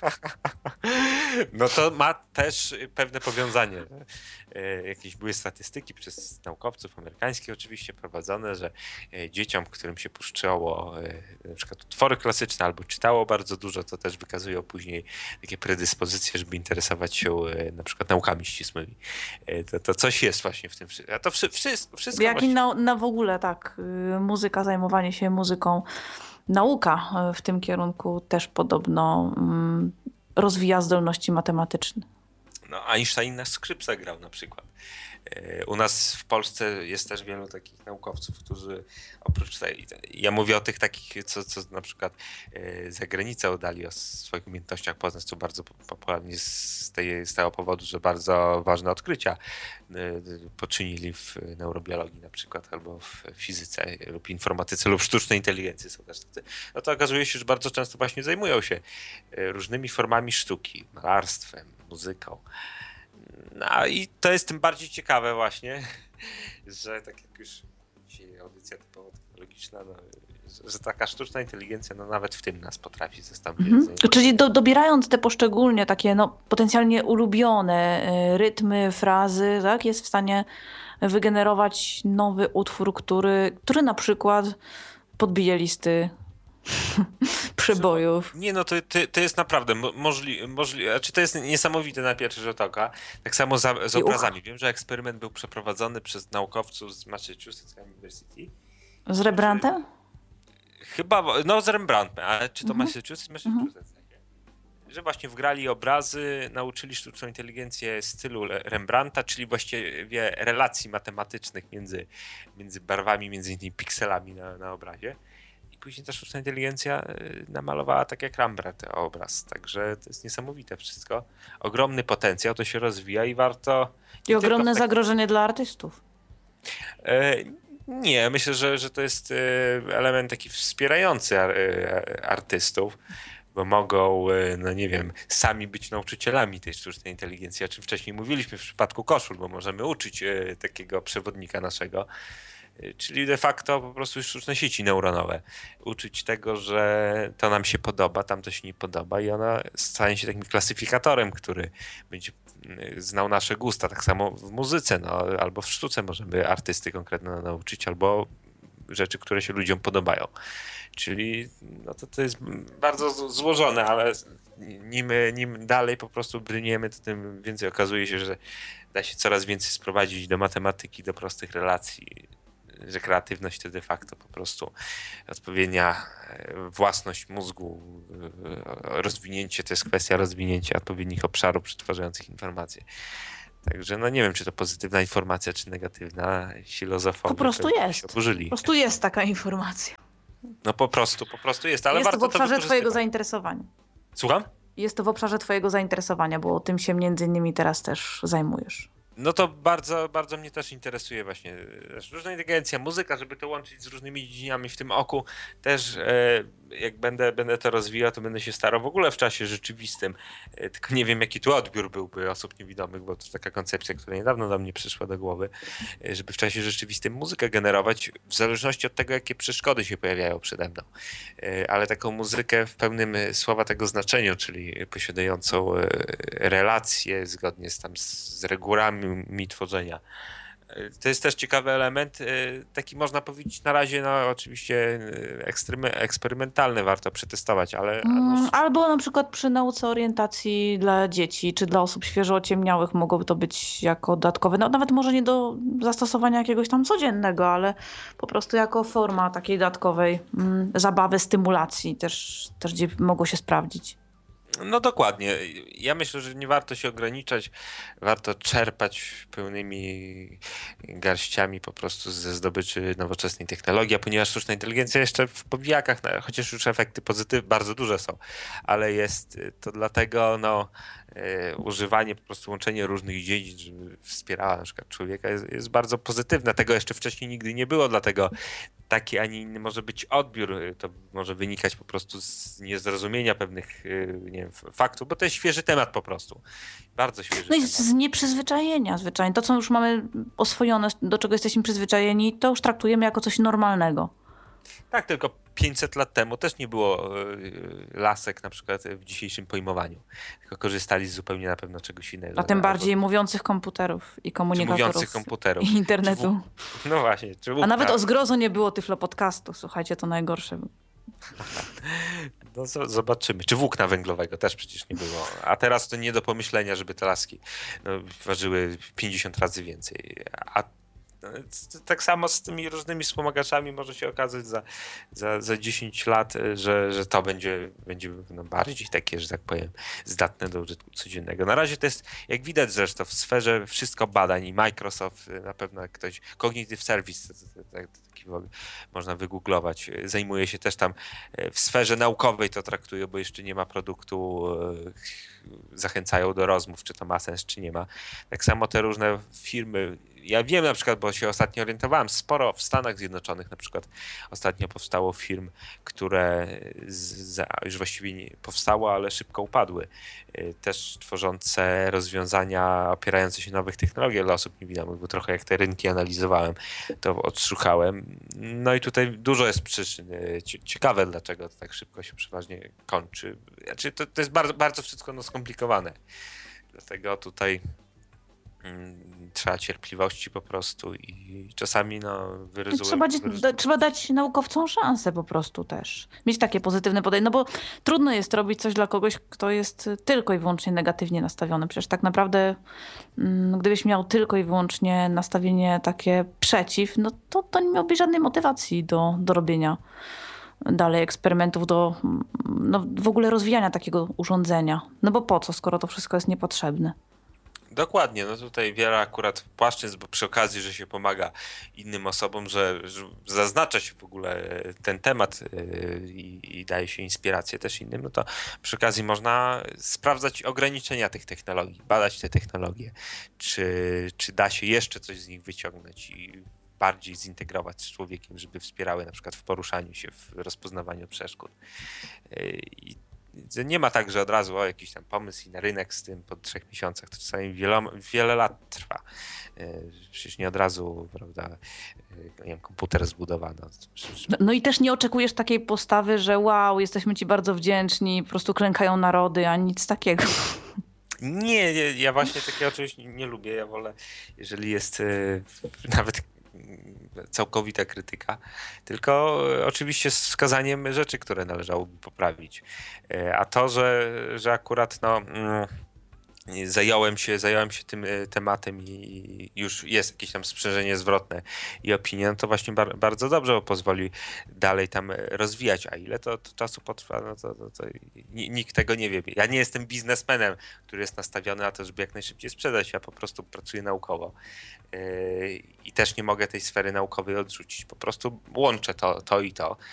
No to ma też pewne powiązanie. Jakieś były statystyki przez naukowców amerykańskich oczywiście prowadzone, że dzieciom, którym się puszczało na przykład utwory klasyczne albo czytało bardzo dużo, to też wykazują później takie predyspozycje, żeby interesować się na przykład naukami ścisłymi. To coś jest właśnie w tym wszystkim. A to wszystko Jak i właśnie... na w ogóle tak, muzyka, zajmowanie się muzyką, nauka w tym kierunku też podobno rozwija zdolności matematyczne. No, Einstein na skrzypce grał na przykład. U nas w Polsce jest też wielu takich naukowców, którzy oprócz tej, ja mówię o tych takich, co na przykład za granicę oddali o swoich umiejętnościach poznawczych, bardzo popularni z tego powodu, że bardzo ważne odkrycia poczynili w neurobiologii na przykład, albo w fizyce lub informatyce lub sztucznej inteligencji są też tacy. No to okazuje się, że bardzo często właśnie zajmują się różnymi formami sztuki, malarstwem, muzyką. No i to jest tym bardziej ciekawe właśnie, że tak jak już dzisiaj audycja typowo technologiczna, no, że taka sztuczna inteligencja no nawet w tym nas potrafi zastąpić. Czyli dobierając te poszczególnie takie potencjalnie ulubione rytmy, frazy, tak, jest w stanie wygenerować nowy utwór, który na przykład podbije listy przebojów. Nie, no to jest naprawdę możliwe, znaczy to jest niesamowite na pierwszy rzut oka. Tak samo z obrazami. Wiem, że eksperyment był przeprowadzony przez naukowców z Massachusetts University. Z Rembrandtem? Chyba, no z Rembrandtem, ale czy to Massachusetts? Że właśnie wgrali obrazy, nauczyli sztuczną inteligencję stylu Rembrandta, czyli właściwie relacji matematycznych między barwami, między innymi pikselami na obrazie. Później ta sztuczna inteligencja namalowała tak jak Rembrandt obraz. Także to jest niesamowite wszystko. Ogromny potencjał, to się rozwija i warto... I ogromne zagrożenie dla artystów. Nie, myślę, że to jest element taki wspierający artystów, bo mogą, no nie wiem, sami być nauczycielami tej sztucznej inteligencji, o czym wcześniej mówiliśmy w przypadku koszul, bo możemy uczyć takiego przewodnika naszego, czyli de facto po prostu sztuczne sieci neuronowe. Uczyć tego, że to nam się podoba, tamto się nie podoba i ona stanie się takim klasyfikatorem, który będzie znał nasze gusta. Tak samo w muzyce, no, albo w sztuce możemy artysty konkretnie nauczyć, albo rzeczy, które się ludziom podobają. Czyli no to jest bardzo złożone, ale nim dalej po prostu brniemy, to tym więcej okazuje się, że da się coraz więcej sprowadzić do matematyki, do prostych relacji, że kreatywność to de facto po prostu odpowiednia własność mózgu, rozwinięcie, to jest kwestia rozwinięcia odpowiednich obszarów przetwarzających informacje. Także no nie wiem, czy to pozytywna informacja, czy negatywna. Filozofowie Po prostu pewnie jest. się oburzyli. Po prostu jest taka informacja. No po prostu jest, ale Jest to warto w obszarze twojego wykorzystywać. zainteresowania. Słucham? Jest to w obszarze twojego zainteresowania, bo tym się między innymi teraz też zajmujesz. No to bardzo, bardzo mnie też interesuje właśnie sztuczna inteligencja, muzyka, żeby to łączyć z różnymi dziedzinami w tym oku. Też jak będę to rozwijał, to będę się starał w ogóle w czasie rzeczywistym. Tylko nie wiem, jaki tu odbiór byłby osób niewidomych, bo to taka koncepcja, która niedawno do mnie przyszła do głowy, żeby w czasie rzeczywistym muzykę generować w zależności od tego, jakie przeszkody się pojawiają przede mną. Ale taką muzykę w pełnym słowa tego znaczeniu, czyli posiadającą relacje zgodnie z regułami tworzenia. To jest też ciekawy element, taki można powiedzieć na razie, no oczywiście eksperymentalny, warto przetestować, ale Albo na przykład przy nauce orientacji dla dzieci, czy dla osób świeżo ociemniałych mogłoby to być jako dodatkowe, no nawet może nie do zastosowania jakiegoś tam codziennego, ale po prostu jako forma takiej dodatkowej zabawy, stymulacji też gdzie mogło się sprawdzić. no dokładnie. Ja myślę, że nie warto się ograniczać, warto czerpać pełnymi garściami po prostu ze zdobyczy nowoczesnej technologii, a ponieważ sztuczna inteligencja jeszcze w powijakach, chociaż już efekty pozytywne bardzo duże są, ale jest to dlatego używanie, po prostu łączenie różnych dziedzin, żeby wspierała na przykład człowieka jest bardzo pozytywne. Tego jeszcze wcześniej nigdy nie było, dlatego taki, a nie inny może być odbiór. To może wynikać po prostu z niezrozumienia pewnych, nie wiem, faktów, bo to jest świeży temat po prostu. Bardzo świeży No i temat. z nieprzyzwyczajenia zwyczajnie. To, co już mamy oswojone, do czego jesteśmy przyzwyczajeni, to już traktujemy jako coś normalnego. Tak, tylko 500 lat temu też nie było lasek na przykład w dzisiejszym pojmowaniu. Tylko korzystali z zupełnie na pewno czegoś innego. A tym bardziej mówiących komputerów i czy komunikatorów. mówiących komputerów. I internetu. No właśnie. A nawet o zgrozo nie było Tyflo podcastu. Słuchajcie, to najgorsze. No zobaczymy. Czy włókna węglowego też przecież nie było. A teraz to nie do pomyślenia, żeby te laski ważyły 50 razy więcej. A tak samo z tymi różnymi wspomagaczami może się okazać za 10 lat, że to będzie bardziej takie, że tak powiem, zdatne do użytku codziennego. Na razie to jest, jak widać zresztą, w sferze wszystko badań i Microsoft, na pewno jak ktoś, Cognitive Service, taki można wygooglować, zajmuje się też tam w sferze naukowej to traktuje, bo jeszcze nie ma produktu, zachęcają do rozmów, czy to ma sens, czy nie ma. Tak samo te różne firmy, ja wiem na przykład, bo się ostatnio orientowałem, sporo w Stanach Zjednoczonych na przykład ostatnio powstało firm, które już właściwie nie powstało, ale szybko upadły. Też tworzące rozwiązania opierające się na nowych technologiach dla osób niewidomych, bo trochę jak te rynki analizowałem, to odszukałem. No i tutaj dużo jest przyczyn. Ciekawe, dlaczego to tak szybko się przeważnie kończy. Znaczy, to jest bardzo, bardzo wszystko skomplikowane. Dlatego tutaj trzeba cierpliwości po prostu i czasami Trzeba dać naukowcom szansę po prostu też. Mieć takie pozytywne podejście, no bo trudno jest robić coś dla kogoś, kto jest tylko i wyłącznie negatywnie nastawiony. Przecież tak naprawdę gdybyś miał tylko i wyłącznie nastawienie takie przeciw, no to nie miałbyś żadnej motywacji do robienia dalej eksperymentów, w ogóle rozwijania takiego urządzenia. No bo po co, skoro to wszystko jest niepotrzebne? Dokładnie, no tutaj wiele akurat płaszczyzn, bo przy okazji, że się pomaga innym osobom, że zaznacza się w ogóle ten temat i daje się inspirację też innym, no to przy okazji można sprawdzać ograniczenia tych technologii, badać te technologie, czy da się jeszcze coś z nich wyciągnąć i bardziej zintegrować z człowiekiem, żeby wspierały na przykład w poruszaniu się, w rozpoznawaniu przeszkód. nie ma tak, że od razu jakiś tam pomysł i na rynek z tym po 3 miesiącach. To czasami wiele lat trwa. Przecież nie od razu, prawda, nie wiem, komputer zbudowano. No i też nie oczekujesz takiej postawy, że wow, jesteśmy ci bardzo wdzięczni, po prostu klękają narody, a nic takiego. Nie, ja właśnie takiego czegoś nie lubię. Ja wolę, jeżeli jest nawet całkowita krytyka, tylko oczywiście z wskazaniem rzeczy, które należałoby poprawić. A to, że akurat zająłem się tym tematem i już jest jakieś tam sprzężenie zwrotne i opinia, no to właśnie bardzo dobrze, bo pozwoli dalej tam rozwijać. A ile to czasu potrwa, no to nikt tego nie wie. Ja nie jestem biznesmenem, który jest nastawiony na to, żeby jak najszybciej sprzedać. Ja po prostu pracuję naukowo i też nie mogę tej sfery naukowej odrzucić. Po prostu łączę to i to.